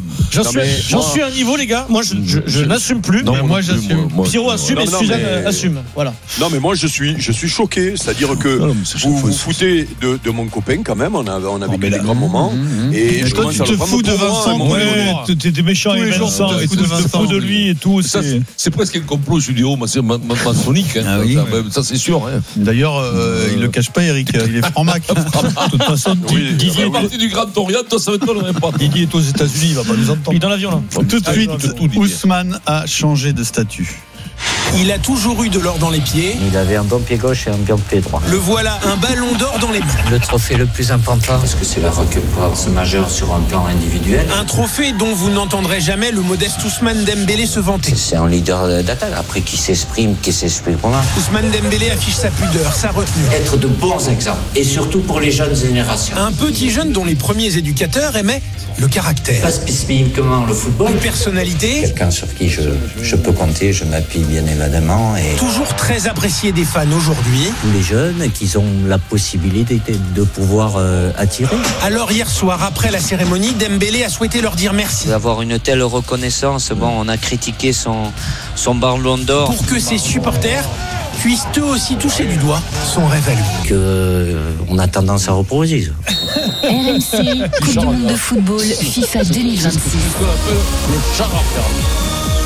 J'en suis à un niveau, les gars. Moi, je n'assume plus. Non, moi, j'assume. Pierrot assume et Suzanne assume. Voilà. Non, mais moi, je suis choqué. C'est-à-dire que vous vous foutez de mon copain quand même. On a vécu des grands moments. Et toi, tu te fous de Vincent. T'es méchant avec Vincent. Tu te fous de lui et tout. C'est presque un complot, Julio. Sonique, ça c'est sûr. D'ailleurs, il le cache pas, Eric. Il est franc-mac. De toute façon, Didier est parti du Grand Orient, ça m'étonnerait pas. Didier est aux États-Unis, il va pas nous entendre. Il est dans l'avion là. Tout de suite, Ousmane a changé de statut. Il a toujours eu de l'or dans les pieds. Il avait un bon pied gauche et un bon pied droit. Le voilà, un ballon d'or dans les mains. Le trophée le plus important, parce que c'est la récompense majeure sur un plan individuel. Un trophée dont vous n'entendrez jamais le modeste Ousmane Dembélé se vanter. C'est un leader d'attaque, après qui s'exprime comment. Ousmane Dembélé affiche sa pudeur, sa retenue. Être de bons exemples, et surtout pour les jeunes générations. Un petit jeune dont les premiers éducateurs aimaient le caractère. Pas spécifiquement le football. Une personnalité. Quelqu'un sur qui je peux compter, je m'appuie bien évidemment. Et toujours très apprécié des fans aujourd'hui. Tous les jeunes qui ont la possibilité de pouvoir attirer. Alors hier soir, après la cérémonie, Dembélé a souhaité leur dire merci. D'avoir une telle reconnaissance, on a critiqué son ballon d'or. Pour que ses supporters puissent eux aussi toucher du doigt son rêve à lui. On a tendance à reproduire. RMC, Coupe du monde de football, FIFA 2026.